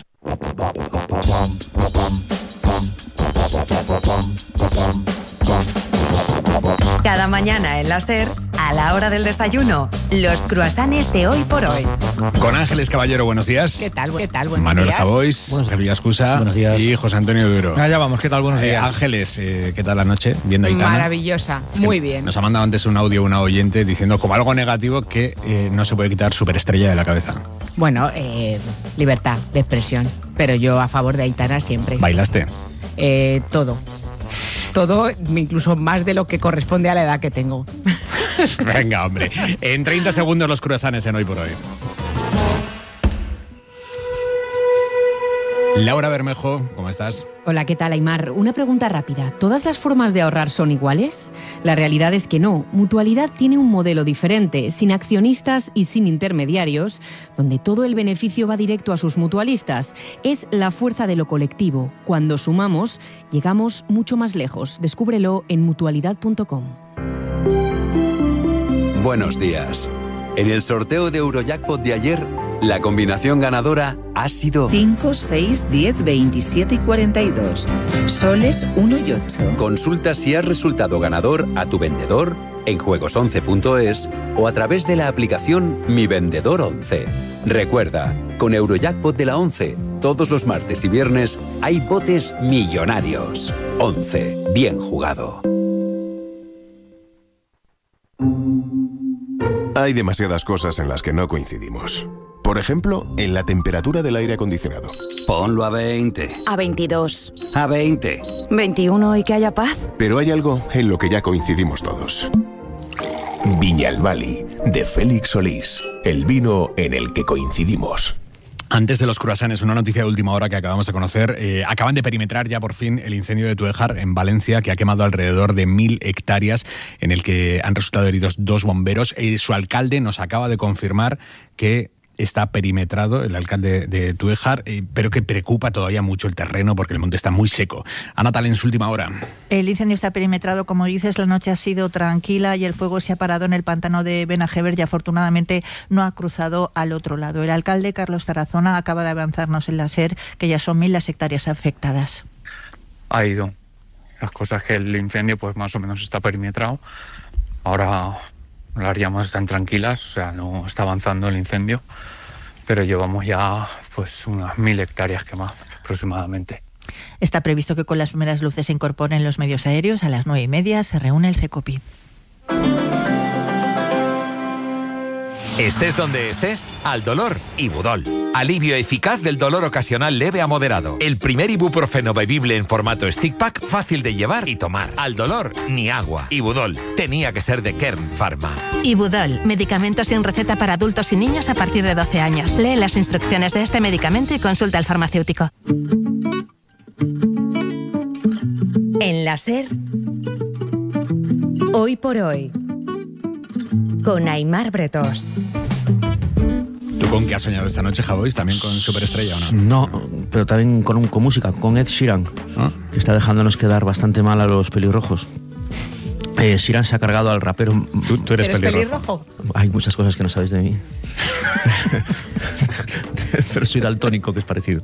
S26: Cada mañana en la SER, a la hora del desayuno, los croissants de Hoy por Hoy.
S9: Con Ángeles Caballero, buenos días.
S19: ¿Qué tal? Buenos
S9: Manuel
S19: días.
S9: Javois, Javier Ascusa.
S19: Buenos días.
S9: Y José Antonio Duro.
S19: Allá vamos, ¿qué tal? Buenos días.
S9: Ángeles, ¿qué tal la noche? Viendo a Aitana.
S19: Maravillosa, muy bien.
S9: Nos ha mandado antes un audio una oyente diciendo como algo negativo que no se puede quitar Superestrella de la cabeza.
S19: Bueno, libertad de expresión, pero yo a favor de Aitana siempre.
S9: ¿Bailaste?
S19: Todo, incluso más de lo que corresponde a la edad que tengo.
S9: Venga, hombre. En 30 segundos los croissants en Hoy por Hoy. Laura Bermejo, ¿cómo estás?
S20: Hola, ¿qué tal, Aimar? Una pregunta rápida. ¿Todas las formas de ahorrar son iguales? La realidad es que no. Mutualidad tiene un modelo diferente, sin accionistas y sin intermediarios, donde todo el beneficio va directo a sus mutualistas. Es la fuerza de lo colectivo. Cuando sumamos, llegamos mucho más lejos. Descúbrelo en mutualidad.com.
S21: Buenos días. En el sorteo de Eurojackpot de ayer, la combinación ganadora ha sido
S22: 5, 6, 10, 27 y 42. Soles 1 y 8.
S21: Consulta si has resultado ganador a tu vendedor en juegos11.es o a través de la aplicación Mi Vendedor 11. Recuerda, con Eurojackpot de la 11, todos los martes y viernes hay botes millonarios. 11. Bien jugado.
S28: Hay demasiadas cosas en las que no coincidimos. Por ejemplo, en la temperatura del aire acondicionado.
S29: Ponlo a 20.
S30: A 22.
S29: A 20.
S30: 21 y que haya paz.
S28: Pero hay algo en lo que ya coincidimos todos. Viñalbali, de Félix Solís. El vino en el que coincidimos.
S9: Antes de los croissants, una noticia de última hora que acabamos de conocer. Acaban de perimetrar ya por fin el incendio de Tuejar en Valencia, que ha quemado alrededor de 1.000 hectáreas, en el que han resultado heridos 2 bomberos. Su alcalde nos acaba de confirmar que está perimetrado, el alcalde de Tuejar, pero que preocupa todavía mucho el terreno porque el monte está muy seco. Ana Tal, en su última hora.
S31: El incendio está perimetrado, como dices, la noche ha sido tranquila y el fuego se ha parado en el pantano de Benajever y afortunadamente no ha cruzado al otro lado. El alcalde, Carlos Tarazona, acaba de avanzarnos en la SER que ya son 1.000 las hectáreas afectadas.
S32: Ha ido. Las cosas que el incendio pues más o menos está perimetrado. Ahora las llamas están tranquilas, o sea, no está avanzando el incendio, pero llevamos ya pues unas 1.000 hectáreas quemadas aproximadamente.
S31: Está previsto que con las primeras luces se incorporen los medios aéreos. A las 9:30 se reúne el CECOPI.
S33: Estés donde estés, al dolor, Ibudol. Alivio eficaz del dolor ocasional leve a moderado. El primer ibuprofeno bebible en formato stick pack, fácil de llevar y tomar. Al dolor, ni agua. Ibudol. Tenía que ser de Kern Pharma.
S34: Ibudol, medicamento sin receta para adultos y niños a partir de 12 años. Lee las instrucciones de este medicamento y consulta al farmacéutico.
S26: En la SER, Hoy por Hoy, con Aimar Bretós.
S9: ¿Tú con qué has soñado esta noche, Javois? ¿También con Superestrella o no?
S35: No, pero también con música, con Ed Sheeran, que está dejándonos quedar bastante mal a los pelirrojos. Sheeran se ha cargado al rapero.
S9: ¿Tú eres pelirrojo?
S35: Hay muchas cosas que no sabéis de mí. pero soy daltónico, que es parecido.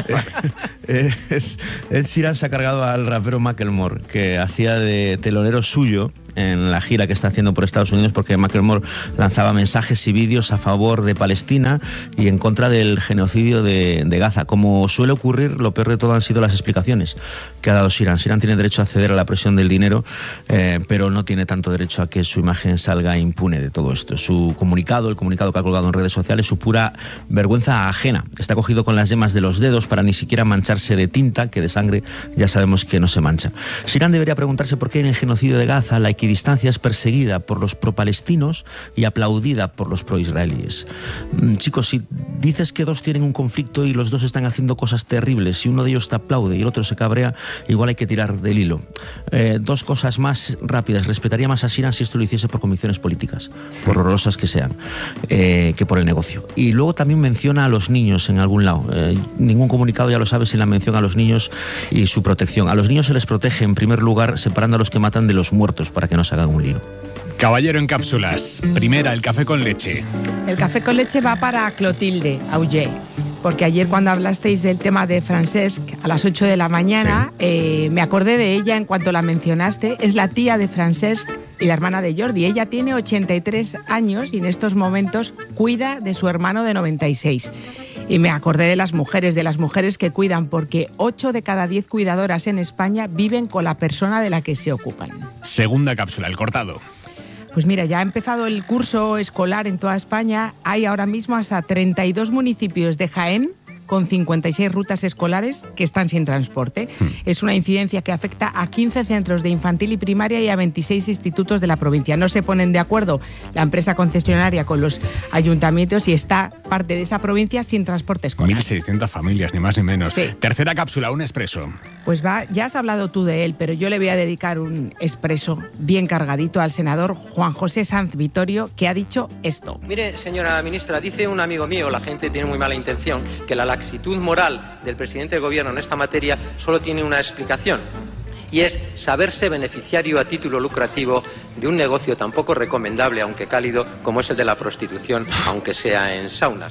S35: Ed Sheeran se ha cargado al rapero Macklemore, que hacía de telonero suyo en la gira que está haciendo por Estados Unidos, porque Macklemore lanzaba mensajes y vídeos a favor de Palestina y en contra del genocidio de Gaza. Como suele ocurrir, lo peor de todo han sido las explicaciones que ha dado Sheeran. Sheeran tiene derecho a acceder a la presión del dinero, pero no tiene tanto derecho a que su imagen salga impune de todo esto. Su comunicado, el comunicado que ha colgado en redes sociales, su pura vergüenza ajena. Está cogido con las yemas de los dedos para ni siquiera mancharse de tinta, que de sangre ya sabemos que no se mancha. Sheeran debería preguntarse por qué en el genocidio de Gaza la equidistancia es perseguida por los pro-palestinos y aplaudida por los pro-israelíes. Chicos, si dices que dos tienen un conflicto y los dos están haciendo cosas terribles, si uno de ellos te aplaude y el otro se cabrea, igual hay que tirar del hilo. Dos cosas más rápidas. Respetaría más a Sheeran si esto lo hiciese por convicciones políticas, por horrorosas que sean, que por el negocio. Y luego también menciona a los niños en algún lado. Ningún comunicado, ya lo sabes, sin la mención a los niños y su protección. A los niños se les protege en primer lugar separando a los que matan de los muertos para que no se hagan un lío.
S9: Caballero en cápsulas. Primera, el café con leche.
S1: El café con leche va para Clotilde Auger, porque ayer cuando hablasteis del tema de Francesc a las 8 de la mañana, sí, me acordé de ella en cuanto la mencionaste. Es la tía de Francesc y la hermana de Jordi. Ella tiene 83 años y en estos momentos cuida de su hermano de 96. Y me acordé de las mujeres que cuidan, porque 8 de cada 10 cuidadoras en España viven con la persona de la que se ocupan.
S9: Segunda cápsula, el cortado.
S1: Pues mira, ya ha empezado el curso escolar en toda España. Hay ahora mismo hasta 32 municipios de Jaén con 56 rutas escolares que están sin transporte. Es una incidencia que afecta a 15 centros de infantil y primaria y a 26 institutos de la provincia. No se ponen de acuerdo la empresa concesionaria con los ayuntamientos y está parte de esa provincia sin transporte escolar.
S9: 1.600 familias, ni más ni menos.
S1: Sí.
S9: Tercera cápsula, un expreso.
S1: Pues ya has hablado tú de él, pero yo le voy a dedicar un expreso bien cargadito al senador Juan José Sanz Vittorio, que ha dicho esto.
S2: Mire, señora ministra, dice un amigo mío, la gente tiene muy mala intención, que la laxitud moral del presidente del gobierno en esta materia solo tiene una explicación, y es saberse beneficiario a título lucrativo de un negocio tan poco recomendable, aunque cálido, como es el de la prostitución, aunque sea en saunas.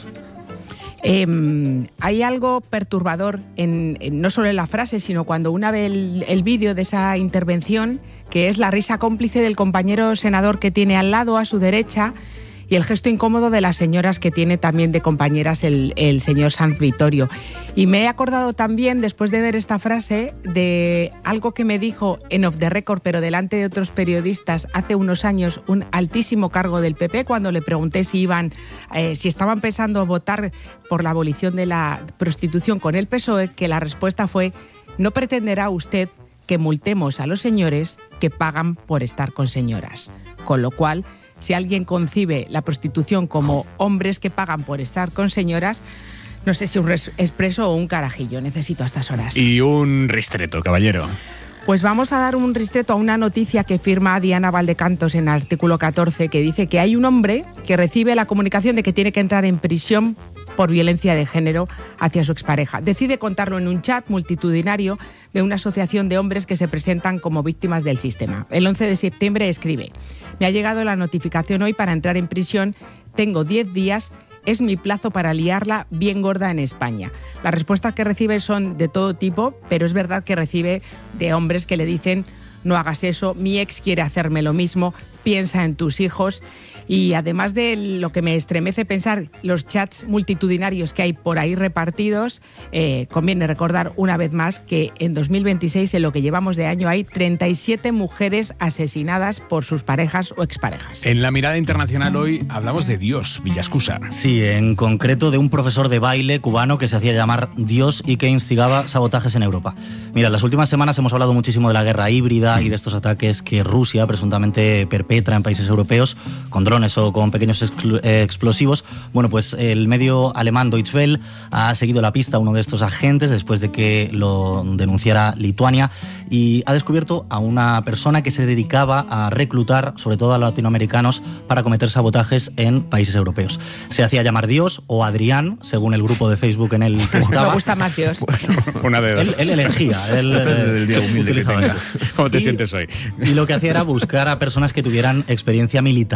S1: Hay algo perturbador no solo en la frase, sino cuando una ve el vídeo de esa intervención, que es la risa cómplice del compañero senador que tiene al lado, a su derecha, y el gesto incómodo de las señoras que tiene también de compañeras el señor Sanz Vittorio. Y me he acordado también, después de ver esta frase, de algo que me dijo en Off the Record, pero delante de otros periodistas, hace unos años, un altísimo cargo del PP, cuando le pregunté si estaban pensando votar por la abolición de la prostitución con el PSOE, que la respuesta fue: no pretenderá usted que multemos a los señores que pagan por estar con señoras. Con lo cual, si alguien concibe la prostitución como hombres que pagan por estar con señoras, no sé si un expreso o un carajillo necesito a estas horas.
S9: Y un ristreto, caballero.
S1: Pues vamos a dar un ristreto a una noticia que firma Diana Valdecantos en el artículo 14, que dice que hay un hombre que recibe la comunicación de que tiene que entrar en prisión por violencia de género hacia su expareja. Decide contarlo en un chat multitudinario de una asociación de hombres que se presentan como víctimas del sistema. El 11 de septiembre escribe: me ha llegado la notificación hoy para entrar en prisión, tengo 10 días, es mi plazo para liarla bien gorda en España. Las respuestas que recibe son de todo tipo, pero es verdad que recibe de hombres que le dicen: no hagas eso, mi ex quiere hacerme lo mismo, piensa en tus hijos. Y además de lo que me estremece pensar, los chats multitudinarios que hay por ahí repartidos, conviene recordar una vez más que en 2026, en lo que llevamos de año, hay 37 mujeres asesinadas por sus parejas o exparejas.
S9: En la mirada internacional hoy hablamos de Dios, Villascusa.
S3: Sí, en concreto de un profesor de baile cubano que se hacía llamar Dios y que instigaba sabotajes en Europa. Mira, en las últimas semanas hemos hablado muchísimo de la guerra híbrida y de estos ataques que Rusia presuntamente perpetra en países europeos con drones o con pequeños explosivos. Bueno, pues el medio alemán Deutsche Welle ha seguido la pista a uno de estos agentes después de que lo denunciara Lituania y ha descubierto a una persona que se dedicaba a reclutar, sobre todo a latinoamericanos, para cometer sabotajes en países europeos. Se hacía llamar Dios o Adrián, según el grupo de Facebook en el que estaba.
S1: Me gusta más Dios.
S9: Bueno, una de dos.
S3: Él elegía.
S9: Depende del día humilde que tenga. ¿Cómo te sientes hoy?
S3: Y lo que hacía era buscar a personas que tuvieran experiencia militar.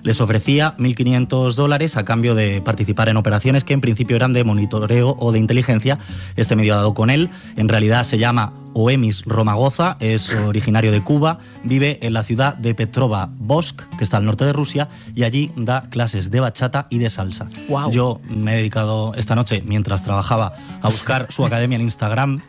S3: Les ofrecía $1.500 a cambio de participar en operaciones que en principio eran de monitoreo o de inteligencia. Este medio ha dado con él. En realidad se llama Oemis Romagoza, es originario de Cuba, vive en la ciudad de Petrovavodsk, que está al norte de Rusia, y allí da clases de bachata y de salsa.
S1: Wow.
S3: Yo me he dedicado esta noche, mientras trabajaba, a buscar su academia en Instagram.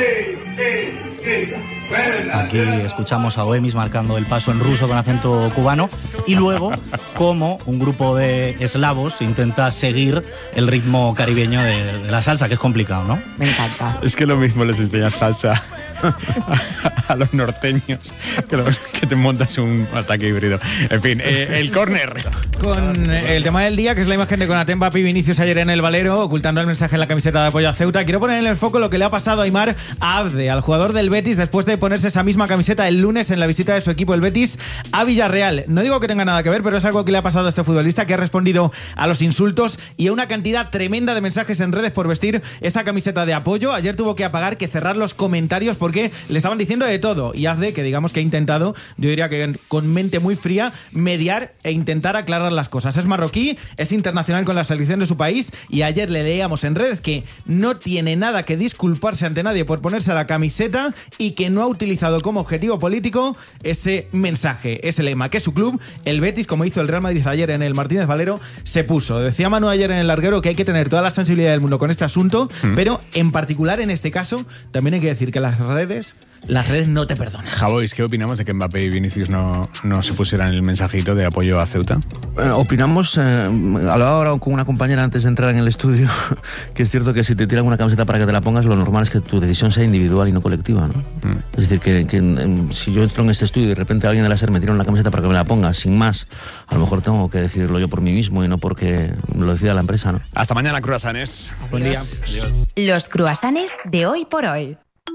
S3: Aquí escuchamos a Oemis marcando el paso en ruso con acento cubano, y luego cómo un grupo de eslavos intenta seguir el ritmo caribeño de la salsa, que es complicado, ¿no?
S1: Me encanta.
S9: Es que lo mismo les enseñas salsa a los norteños que te montas un ataque híbrido. En fin, el córner.
S4: Con el tema del día, que es la imagen de Konaté, Mbappé y Vinicius ayer en el Valero, ocultando el mensaje en la camiseta de apoyo a Ceuta. Quiero poner en el foco lo que le ha pasado a Aimar Abde, al jugador del Betis, después de ponerse esa misma camiseta el lunes en la visita de su equipo, el Betis, a Villarreal. No digo que tenga nada que ver, pero es algo que le ha pasado a este futbolista, que ha respondido a los insultos y a una cantidad tremenda de mensajes en redes por vestir esa camiseta de apoyo. Ayer tuvo que apagar, que cerrar los comentarios, porque le estaban diciendo de todo. Y Abde, que digamos que ha intentado, yo diría que con mente muy fría, mediar e intentar aclarar las cosas. Es marroquí, es internacional con la selección de su país, y ayer le leíamos en redes que no tiene nada que disculparse ante nadie por ponerse la camiseta y que no ha utilizado como objetivo político ese mensaje, ese lema, que su club, el Betis, como hizo el Real Madrid ayer en el Martínez Valero, se puso. Decía Manu ayer en el larguero que hay que tener toda la sensibilidad del mundo con este asunto, pero en particular en este caso también hay que decir que las redes no te perdonan.
S9: Javois, ¿qué opinamos de que Mbappé y Vinicius no se pusieran el mensajito de apoyo a Ceuta?
S35: Opinamos, hablaba ahora con una compañera antes de entrar en el estudio, que es cierto que si te tiran una camiseta para que te la pongas, lo normal es que tu decisión sea individual y no colectiva, ¿no? Es decir, que si yo entro en este estudio y de repente alguien de la SER me tira una camiseta para que me la ponga, sin más, a lo mejor tengo que decidirlo yo por mí mismo y no porque lo decida la empresa, ¿no?
S9: Hasta mañana, cruasanes.
S4: Buen día.
S9: Adiós.
S26: Los cruasanes de hoy por hoy.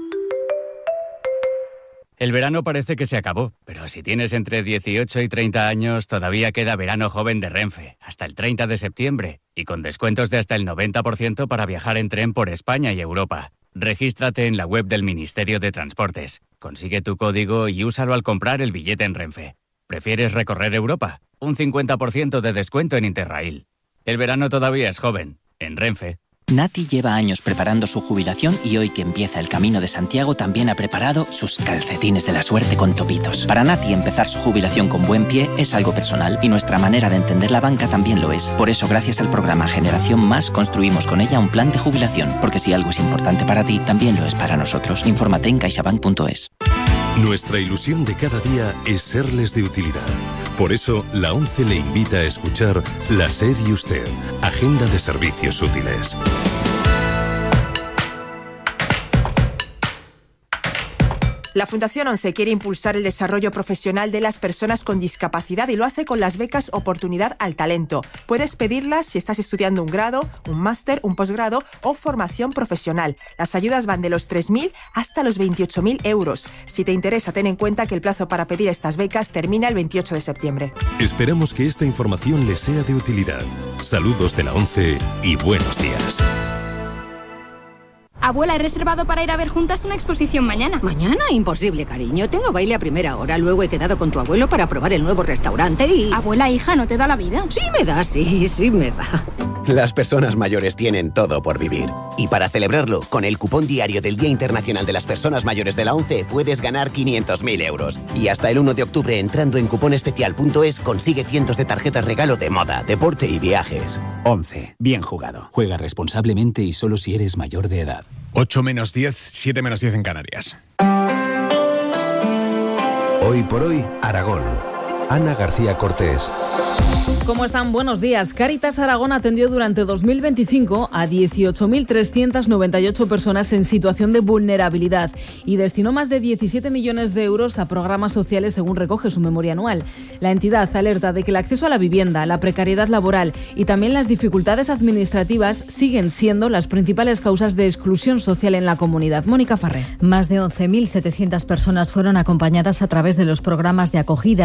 S5: El verano parece que se acabó, pero si tienes entre 18 y 30 años, todavía queda verano joven de Renfe, hasta el 30 de septiembre, y con descuentos de hasta el 90% para viajar en tren por España y Europa. Regístrate en la web del Ministerio de Transportes, consigue tu código y úsalo al comprar el billete en Renfe. ¿Prefieres recorrer Europa? Un 50% de descuento en Interrail. El verano todavía es joven, en Renfe.
S6: Nati lleva años preparando su jubilación y hoy que empieza el Camino de Santiago también ha preparado sus calcetines de la suerte con topitos. Para Nati empezar su jubilación con buen pie es algo personal y nuestra manera de entender la banca también lo es. Por eso gracias al programa Generación Más construimos con ella un plan de jubilación, porque si algo es importante para ti, también lo es para nosotros. Infórmate en caixabank.es.
S7: Nuestra ilusión de cada día es serles de utilidad. Por eso, la ONCE le invita a escuchar La SER y Usted, Agenda de Servicios Útiles.
S8: La Fundación ONCE quiere impulsar el desarrollo profesional de las personas con discapacidad y lo hace con las becas Oportunidad al Talento. Puedes pedirlas si estás estudiando un grado, un máster, un posgrado o formación profesional. Las ayudas van de los 3.000 hasta los 28.000 euros. Si te interesa, ten en cuenta que el plazo para pedir estas becas termina el 28 de septiembre.
S7: Esperamos que esta información les sea de utilidad. Saludos de la ONCE y buenos días.
S10: Abuela, he reservado para ir a ver juntas una exposición mañana.
S11: ¿Mañana? Imposible, cariño. Tengo baile a primera hora. Luego he quedado con tu abuelo para probar el nuevo restaurante y...
S10: Abuela, hija, ¿no te da la vida?
S11: Sí me da, sí me da.
S12: Las personas mayores tienen todo por vivir. Y para celebrarlo, con el cupón diario del Día Internacional de las Personas Mayores de la ONCE puedes ganar 500.000 euros. Y hasta el 1 de octubre, entrando en cuponespecial.es, consigue cientos de tarjetas regalo de moda, deporte y viajes.
S13: ONCE. Bien jugado. Juega responsablemente y solo si eres mayor de edad.
S9: 8 menos 10, 7 menos 10 en Canarias.
S28: Hoy por hoy, Aragón. Ana García Cortés.
S14: ¿Cómo están? Buenos días. Cáritas Aragón atendió durante 2025 a 18.398 personas en situación de vulnerabilidad y destinó más de 17 millones de euros a programas sociales, según recoge su memoria anual. La entidad alerta de que el acceso a la vivienda, la precariedad laboral y también las dificultades administrativas siguen siendo las principales causas de exclusión social en la comunidad. Mónica Farré.
S15: Más de 11.700 personas fueron acompañadas a través de los programas de acogida. 700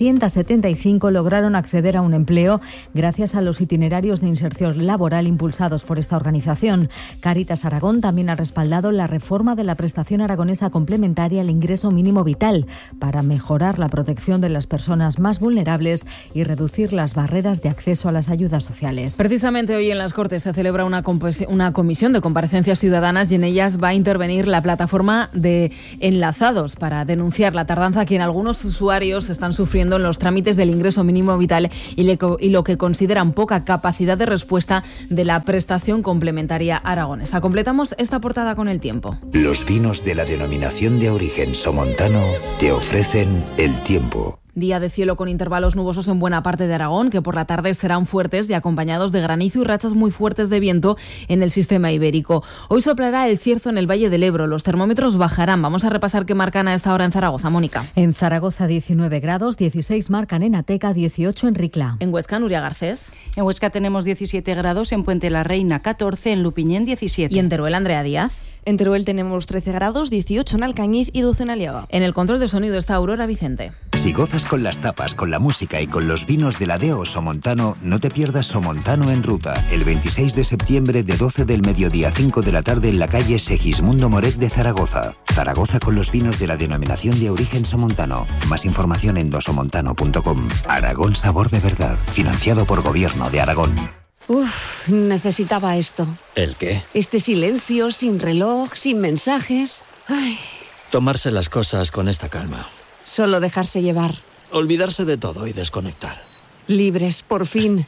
S15: 775 lograron acceder a un empleo gracias a los itinerarios de inserción laboral impulsados por esta organización. Cáritas Aragón también ha respaldado la reforma de la prestación aragonesa complementaria al ingreso mínimo vital para mejorar la protección de las personas más vulnerables y reducir las barreras de acceso a las ayudas sociales.
S14: Precisamente hoy en las Cortes se celebra una comisión de comparecencias ciudadanas y en ellas va a intervenir la plataforma de Enlazados para denunciar la tardanza que en algunos usuarios están sufriendo en los trámites del ingreso mínimo vital y lo que consideran poca capacidad de respuesta de la prestación complementaria aragonesa. Completamos esta portada con El Tiempo.
S16: Los vinos de la denominación de origen somontano te ofrecen El Tiempo.
S14: Día de cielo con intervalos nubosos en buena parte de Aragón, que por la tarde serán fuertes y acompañados de granizo y rachas muy fuertes de viento en el sistema ibérico. Hoy soplará el cierzo en el Valle del Ebro. Los termómetros bajarán. Vamos a repasar qué marcan a esta hora en Zaragoza, Mónica.
S15: En Zaragoza 19 grados, 16 marcan en Ateca, 18 en Ricla.
S14: En Huesca, Nuria Garcés.
S17: En Huesca tenemos 17 grados, en Puente la Reina 14, en Lupiñén 17.
S14: Y en Teruel, Andrea Díaz.
S18: En Teruel tenemos 13 grados, 18 en Alcañiz y 12 en Aliaga.
S14: En el control de sonido está Aurora Vicente.
S16: Si gozas con las tapas, con la música y con los vinos de la Deo Somontano, no te pierdas Somontano en Ruta, el 26 de septiembre de 12 del mediodía a 5 de la tarde en la calle Segismundo Moret de Zaragoza. Zaragoza con los vinos de la denominación de origen somontano. Más información en dosomontano.com. Aragón sabor de verdad, financiado por Gobierno de Aragón.
S19: Uf, necesitaba esto.
S20: ¿El qué?
S19: Este silencio, sin reloj, sin mensajes. Ay.
S20: Tomarse las cosas con esta calma.
S19: Solo dejarse llevar.
S20: Olvidarse de todo y desconectar.
S19: Libres, por fin.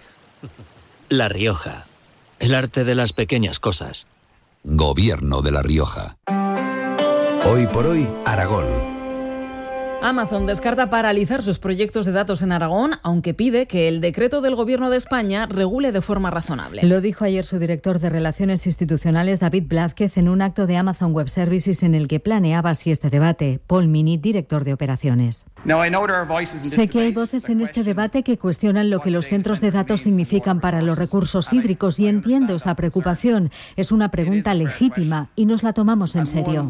S20: La Rioja. El arte de las pequeñas cosas.
S16: Gobierno de La Rioja. Hoy por hoy, Aragón.
S14: Amazon descarta paralizar sus proyectos de datos en Aragón, aunque pide que el decreto del Gobierno de España regule de forma razonable.
S15: Lo dijo ayer su director de Relaciones Institucionales, David Blázquez, en un acto de Amazon Web Services en el que planeaba así este debate. Paul Mini, director de operaciones. Sé que hay voces en este debate que cuestionan lo que los centros de datos significan para los recursos hídricos y entiendo esa preocupación. Es una pregunta legítima y nos la tomamos en serio.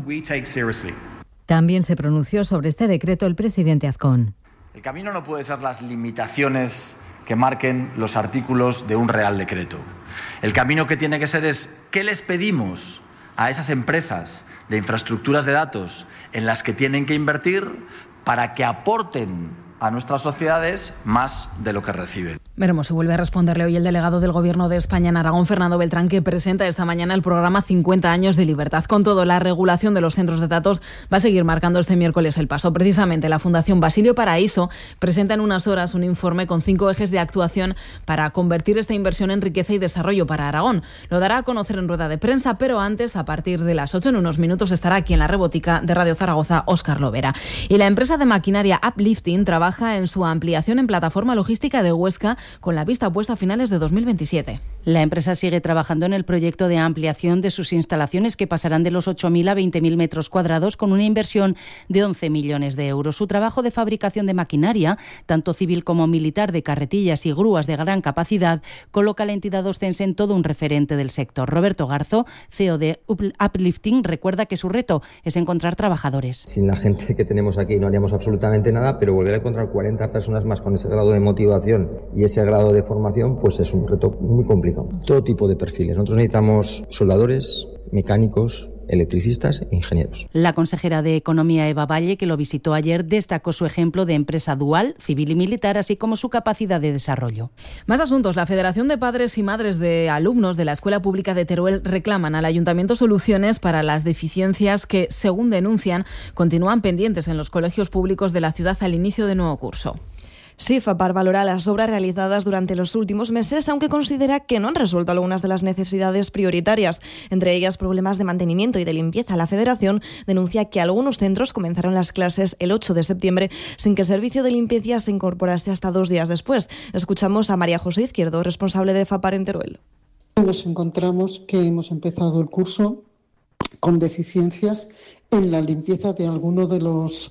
S15: También se pronunció sobre este decreto el presidente Azcón.
S21: El camino no puede ser las limitaciones que marquen los artículos de un real decreto. El camino que tiene que ser es ¿qué les pedimos a esas empresas de infraestructuras de datos en las que tienen que invertir para que aporten a nuestras sociedades más de lo que reciben?
S14: Veremos si vuelve a responderle hoy el delegado del Gobierno de España en Aragón, Fernando Beltrán, que presenta esta mañana el programa 50 años de libertad. Con todo, la regulación de los centros de datos va a seguir marcando este miércoles el paso. Precisamente, la Fundación Basilio Paraíso presenta en unas horas un informe con 5 ejes de actuación para convertir esta inversión en riqueza y desarrollo para Aragón. Lo dará a conocer en rueda de prensa, pero antes, a partir de las 8, en unos minutos, estará aquí en la Rebotica de Radio Zaragoza, Óscar Lovera. Y la empresa de maquinaria Uplifting trabaja en su ampliación en plataforma logística de Huesca, con la vista puesta a finales de 2027.
S17: La empresa sigue trabajando en el proyecto de ampliación de sus instalaciones, que pasarán de los 8.000 a 20.000 metros cuadrados con una inversión de 11 millones de euros. Su trabajo de fabricación de maquinaria, tanto civil como militar, de carretillas y grúas de gran capacidad, coloca a la entidad ostense en todo un referente del sector. Roberto Garzo, CEO de Uplifting, recuerda que su reto es encontrar trabajadores.
S22: Sin la gente que tenemos aquí no haríamos absolutamente nada, pero volver a encontrar 40 personas más con ese grado de motivación y ese grado de formación, pues es un reto muy complicado. Todo tipo de perfiles. Nosotros necesitamos soldadores, mecánicos, electricistas e ingenieros.
S17: La consejera de Economía, Eva Valle, que lo visitó ayer, destacó su ejemplo de empresa dual, civil y militar, así como su capacidad de desarrollo.
S14: Más asuntos. La Federación de Padres y Madres de Alumnos de la Escuela Pública de Teruel reclaman al Ayuntamiento soluciones para las deficiencias que, según denuncian, continúan pendientes en los colegios públicos de la ciudad al inicio de nuevo curso.
S18: Sí, FAPAR valora las obras realizadas durante los últimos meses, aunque considera que no han resuelto algunas de las necesidades prioritarias, entre ellas problemas de mantenimiento y de limpieza. La Federación denuncia que algunos centros comenzaron las clases el 8 de septiembre sin que el servicio de limpieza se incorporase hasta 2 días después. Escuchamos a María José Izquierdo, responsable de FAPAR en Teruel.
S23: Nos encontramos que hemos empezado el curso con deficiencias en la limpieza de algunos de los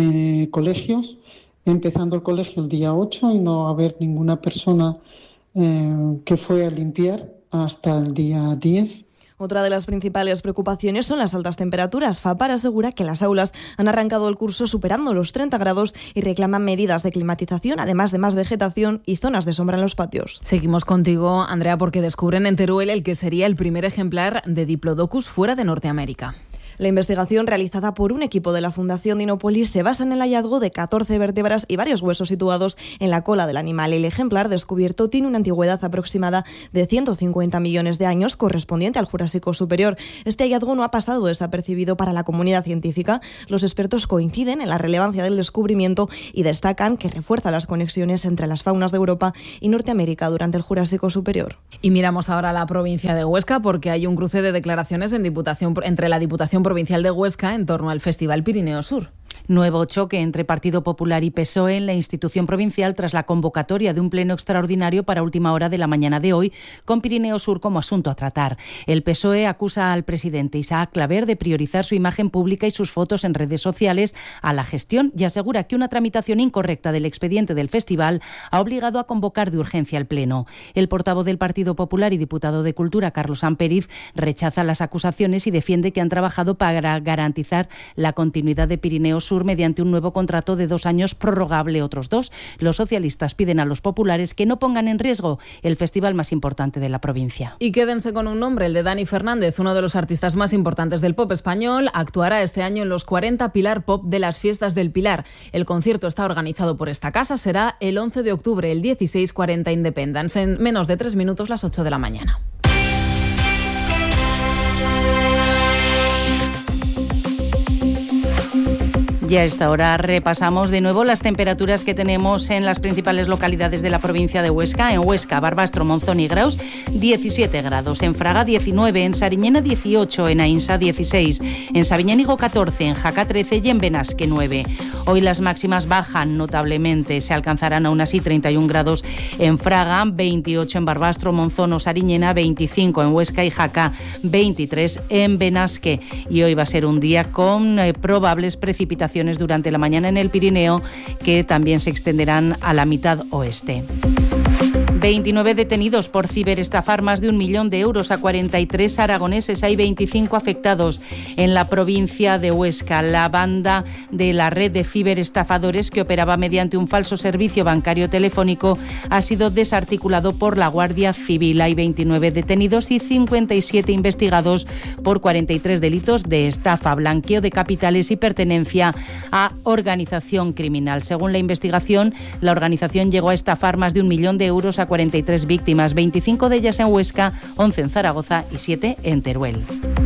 S23: colegios, empezando el colegio el día 8 y no haber ninguna persona que fue a limpiar hasta el día 10.
S18: Otra de las principales preocupaciones son las altas temperaturas. FAPAR asegura que las aulas han arrancado el curso superando los 30 grados y reclaman medidas de climatización, además de más vegetación y zonas de sombra en los patios.
S14: Seguimos contigo, Andrea, porque descubren en Teruel el que sería el primer ejemplar de Diplodocus fuera de Norteamérica.
S18: La investigación realizada por un equipo de la Fundación Dinópolis se basa en el hallazgo de 14 vértebras y varios huesos situados en la cola del animal. El ejemplar descubierto tiene una antigüedad aproximada de 150 millones de años, correspondiente al Jurásico Superior. Este hallazgo no ha pasado desapercibido para la comunidad científica. Los expertos coinciden en la relevancia del descubrimiento y destacan que refuerza las conexiones entre las faunas de Europa y Norteamérica durante el Jurásico Superior.
S14: Y miramos ahora a la provincia de Huesca, porque hay un cruce de declaraciones entre la Diputación Provincial de Huesca en torno al Festival Pirineo Sur.
S17: Nuevo choque entre Partido Popular y PSOE en la institución provincial tras la convocatoria de un pleno extraordinario para última hora de la mañana de hoy, con Pirineo Sur como asunto a tratar. El PSOE acusa al presidente Isaac Claver de priorizar su imagen pública y sus fotos en redes sociales a la gestión y asegura que una tramitación incorrecta del expediente del festival ha obligado a convocar de urgencia el pleno. El portavoz del Partido Popular y diputado de Cultura, Carlos Amperiz, rechaza las acusaciones y defiende que han trabajado para garantizar la continuidad de Pirineo Sur mediante un nuevo contrato de 2 años prorrogable otros 2. Los socialistas piden a los populares que no pongan en riesgo el festival más importante de la provincia.
S14: Y quédense con un nombre, el de Dani Fernández, uno de los artistas más importantes del pop español. Actuará este año en los 40 Pilar Pop de las Fiestas del Pilar. El concierto está organizado por esta casa, será el 11 de octubre, el 16:40 Independence, en menos de 3 minutos, las 8 de la mañana.
S17: Y a esta hora repasamos de nuevo las temperaturas que tenemos en las principales localidades de la provincia de Huesca. En Huesca, Barbastro, Monzón y Graus, 17 grados. En Fraga, 19. En Sariñena, 18. En Ainsa, 16. En Sabiñánigo, 14. En Jaca, 13. Y en Benasque, 9. Hoy las máximas bajan notablemente. Se alcanzarán aún así 31 grados en Fraga, 28 en Barbastro, Monzón o Sariñena, 25 en Huesca y Jaca, 23 en Benasque. Y hoy va a ser un día con probables precipitaciones durante la mañana en el Pirineo, que también se extenderán a la mitad oeste. 29 detenidos por ciberestafar más de 1 millón de euros a 43 aragoneses. Hay 25 afectados en la provincia de Huesca. La banda de la red de ciberestafadores, que operaba mediante un falso servicio bancario telefónico, ha sido desarticulado por la Guardia Civil. Hay 29 detenidos y 57 investigados por 43 delitos de estafa, blanqueo de capitales y pertenencia a organización criminal. Según la investigación, la organización llegó a estafar más de 1 millón de euros a 43 víctimas, 25 de ellas en Huesca, 11 en Zaragoza y 7 en Teruel.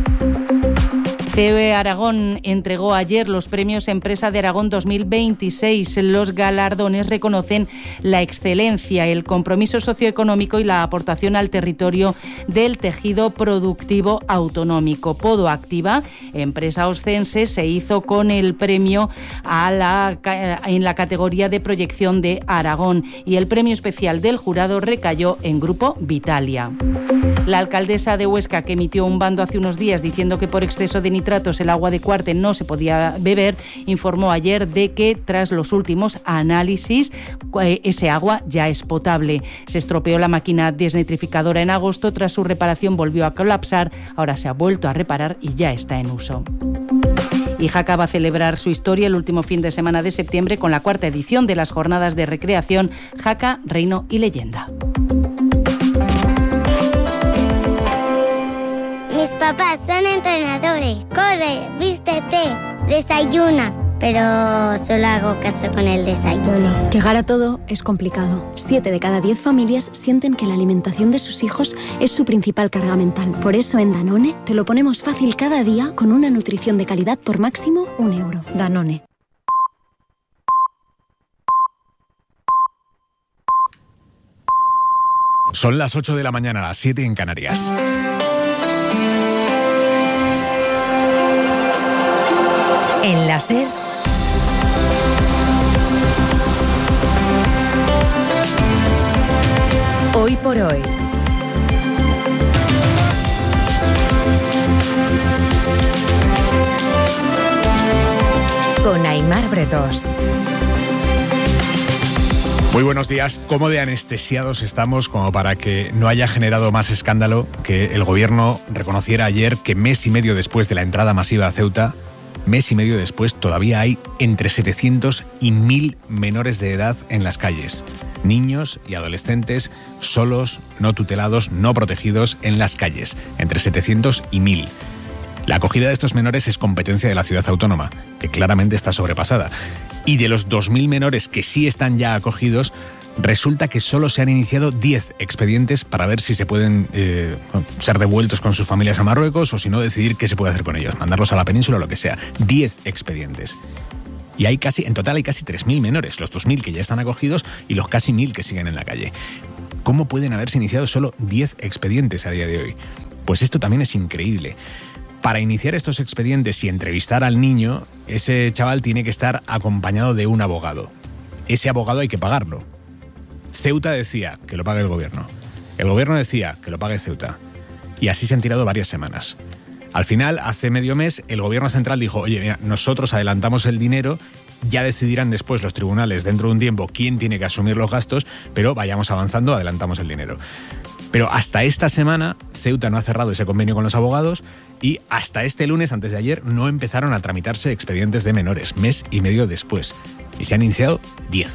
S17: COE Aragón entregó ayer los premios Empresa de Aragón 2026. Los galardones reconocen la excelencia, el compromiso socioeconómico y la aportación al territorio del tejido productivo autonómico. Podo Activa, empresa oscense, se hizo con el premio en la categoría de proyección de Aragón, y el premio especial del jurado recayó en Grupo Vitalia. La alcaldesa de Huesca, que emitió un bando hace unos días diciendo que por exceso de nitratos el agua de Cuarte no se podía beber, informó ayer de que tras los últimos análisis ese agua ya es potable. Se estropeó la máquina desnitrificadora en agosto, tras su reparación volvió a colapsar, ahora se ha vuelto a reparar y ya está en uso. Y Jaca va a celebrar su historia el último fin de semana de septiembre con la 4ª edición de las jornadas de recreación Jaca, Reino y Leyenda.
S1: Mis papás son entrenadores. Corre, vístete, desayuna. Pero solo hago caso con el desayuno.
S2: Llegar a todo es complicado. 7 de cada 10 familias sienten que la alimentación de sus hijos es su principal carga mental. Por eso en Danone te lo ponemos fácil cada día con una nutrición de calidad por máximo 1 euro. Danone.
S9: Son las 8 de la mañana, las 7 en Canarias.
S3: En la SER, hoy por hoy. Con Aimar Bretos.
S9: Muy buenos días. ¿Cómo de anestesiados estamos como para que no haya generado más escándalo que el gobierno reconociera ayer que mes y medio después de la entrada masiva a Ceuta, mes y medio después, todavía hay entre 700 y 1.000 menores de edad en las calles? Niños y adolescentes solos, no tutelados, no protegidos en las calles, entre 700 y 1.000. La acogida de estos menores es competencia de la ciudad autónoma, que claramente está sobrepasada. Y de los 2.000 menores que sí están ya acogidos, resulta que solo se han iniciado 10 expedientes para ver si se pueden ser devueltos con sus familias a Marruecos o si no decidir qué se puede hacer con ellos, mandarlos a la península o lo que sea. 10 expedientes. Y en total hay casi 3.000 menores, los 2.000 que ya están acogidos y los casi 1.000 que siguen en la calle. ¿Cómo pueden haberse iniciado solo 10 expedientes a día de hoy? Pues esto también es increíble. Para iniciar estos expedientes y entrevistar al niño, ese chaval tiene que estar acompañado de un abogado. Ese abogado hay que pagarlo. Ceuta decía que lo pague el gobierno. El gobierno decía que lo pague Ceuta. Y así se han tirado varias semanas. Al final, hace medio mes, el gobierno central dijo, oye, mira, nosotros adelantamos el dinero, ya decidirán después los tribunales dentro de un tiempo quién tiene que asumir los gastos, pero vayamos avanzando, adelantamos el dinero. Pero hasta esta semana, Ceuta no ha cerrado ese convenio con los abogados y hasta este lunes, antes de ayer, no empezaron a tramitarse expedientes de menores, mes y medio después. Y se han iniciado 10.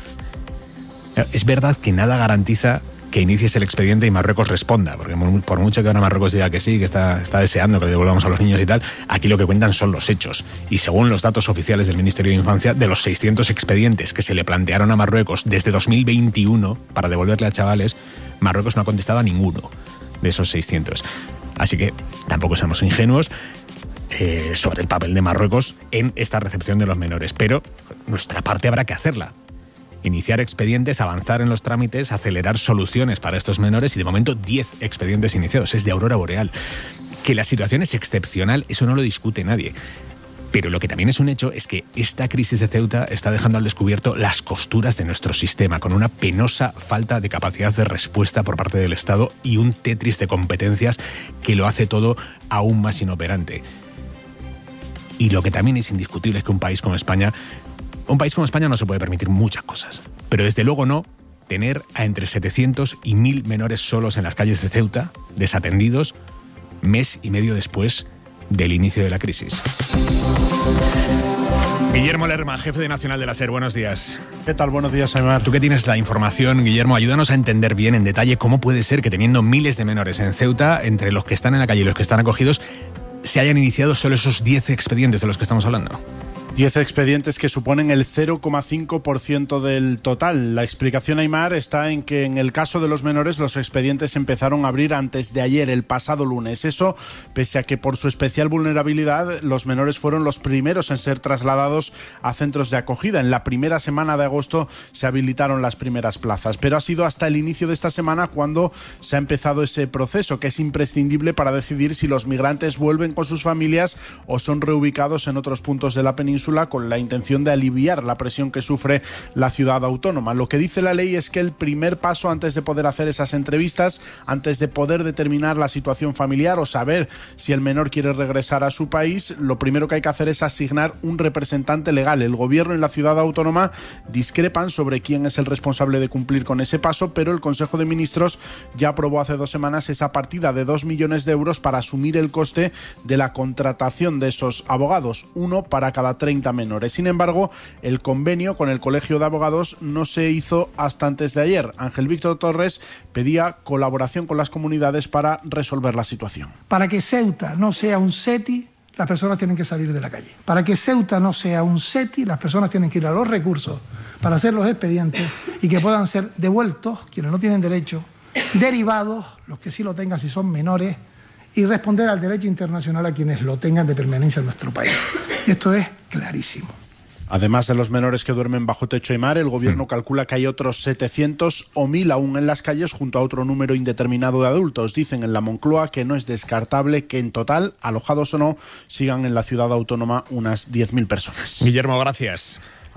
S9: Es verdad que nada garantiza que inicies el expediente y Marruecos responda, porque por mucho que ahora Marruecos diga que sí, que está deseando que le devolvamos a los niños y tal, aquí lo que cuentan son los hechos. Y según los datos oficiales del Ministerio de Infancia, de los 600 expedientes que se le plantearon a Marruecos desde 2021 para devolverle a chavales, Marruecos no ha contestado a ninguno de esos 600. Así que tampoco seamos ingenuos sobre el papel de Marruecos en esta recepción de los menores, pero nuestra parte habrá que hacerla. Iniciar expedientes, avanzar en los trámites, acelerar soluciones para estos menores y de momento 10 expedientes iniciados. Es de aurora boreal. Que la situación es excepcional, eso no lo discute nadie. Pero lo que también es un hecho es que esta crisis de Ceuta está dejando al descubierto las costuras de nuestro sistema, con una penosa falta de capacidad de respuesta por parte del Estado y un Tetris de competencias que lo hace todo aún más inoperante. Y lo que también es indiscutible es que un país como España no se puede permitir muchas cosas, pero desde luego no tener a entre 700 y 1.000 menores solos en las calles de Ceuta, desatendidos, mes y medio después del inicio de la crisis. Guillermo Lerma, jefe de Nacional de la SER, buenos días.
S4: ¿Qué tal? Buenos días, Aymar.
S9: Tú que tienes la información, Guillermo, ayúdanos a entender bien en detalle cómo puede ser que teniendo miles de menores en Ceuta, entre los que están en la calle y los que están acogidos, se hayan iniciado solo esos 10 expedientes de los que estamos hablando.
S4: 10 expedientes que suponen el 0,5% del total. La explicación, Aymar, está en que en el caso de los menores los expedientes empezaron a abrir antes de ayer, el pasado lunes. Eso, pese a que por su especial vulnerabilidad los menores fueron los primeros en ser trasladados a centros de acogida. En la primera semana de agosto se habilitaron las primeras plazas, pero ha sido hasta el inicio de esta semana cuando se ha empezado ese proceso, que es imprescindible para decidir si los migrantes vuelven con sus familias o son reubicados en otros puntos de la península, con la intención de aliviar la presión que sufre la ciudad autónoma. Lo que dice la ley es que el primer paso antes de poder hacer esas entrevistas, antes de poder determinar la situación familiar o saber si el menor quiere regresar a su país, lo primero que hay que hacer es asignar un representante legal. El gobierno y la ciudad autónoma discrepan sobre quién es el responsable de cumplir con ese paso, pero el Consejo de Ministros ya aprobó hace 2 semanas esa partida de 2 millones de euros para asumir el coste de la contratación de esos abogados, uno para cada 30 menores. Sin embargo, el convenio con el Colegio de Abogados no se hizo hasta antes de ayer. Ángel Víctor Torres pedía colaboración con las comunidades para resolver la situación.
S5: Para que Ceuta no sea un SETI, las personas tienen que salir de la calle. Para que Ceuta no sea un SETI, las personas tienen que ir a los recursos para hacer los expedientes y que puedan ser devueltos quienes no tienen derecho, derivados los que sí lo tengan si son menores, y responder al derecho internacional a quienes lo tengan de permanencia en nuestro país. Y esto es clarísimo.
S4: Además de los menores que duermen bajo techo y mar, el gobierno calcula que hay otros 700 o 1.000 aún en las calles junto a otro número indeterminado de adultos. Dicen en la Moncloa que no es descartable que en total, alojados o no, sigan en la ciudad autónoma unas 10.000 personas.
S9: Guillermo, gracias.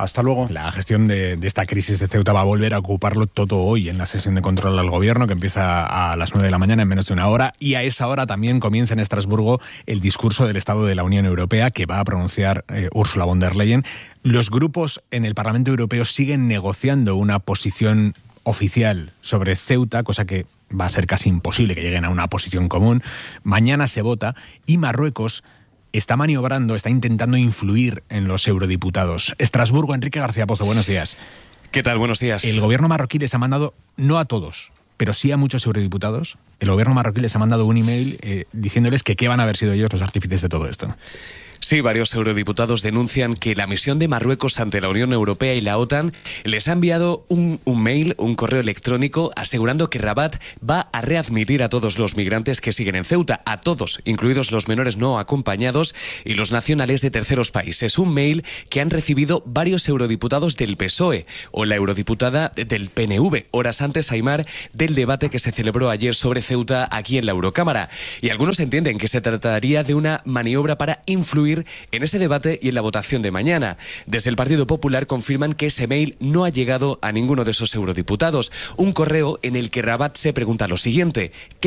S4: Hasta luego.
S9: La gestión de esta crisis de Ceuta va a volver a ocuparlo todo hoy en la sesión de control al gobierno, que empieza a las 9 de la mañana en menos de una hora, y a esa hora también comienza en Estrasburgo el discurso del Estado de la Unión Europea que va a pronunciar Ursula von der Leyen. Los grupos en el Parlamento Europeo siguen negociando una posición oficial sobre Ceuta, cosa que va a ser casi imposible que lleguen a una posición común. Mañana se vota y Marruecos está maniobrando, está intentando influir en los eurodiputados. Estrasburgo, Enrique García Pozo, buenos días.
S6: ¿Qué tal? Buenos días.
S9: El gobierno marroquí les ha mandado, no a todos, pero sí a muchos eurodiputados, el gobierno marroquí les ha mandado un email diciéndoles que qué van a haber sido ellos los artífices de todo esto.
S6: Sí, varios eurodiputados denuncian que la misión de Marruecos ante la Unión Europea y la OTAN les ha enviado un mail, un correo electrónico, asegurando que Rabat va a readmitir a todos los migrantes que siguen en Ceuta, a todos, incluidos los menores no acompañados y los nacionales de terceros países. Un mail que han recibido varios eurodiputados del PSOE o la eurodiputada del PNV, horas antes, Aimar, del debate que se celebró ayer sobre Ceuta aquí en la Eurocámara. Y algunos entienden que se trataría de una maniobra para influir en ese debate y en la votación de mañana. Desde el Partido Popular confirman que ese mail no ha llegado a ninguno de esos eurodiputados. Un correo en el que Rabat se pregunta lo siguiente: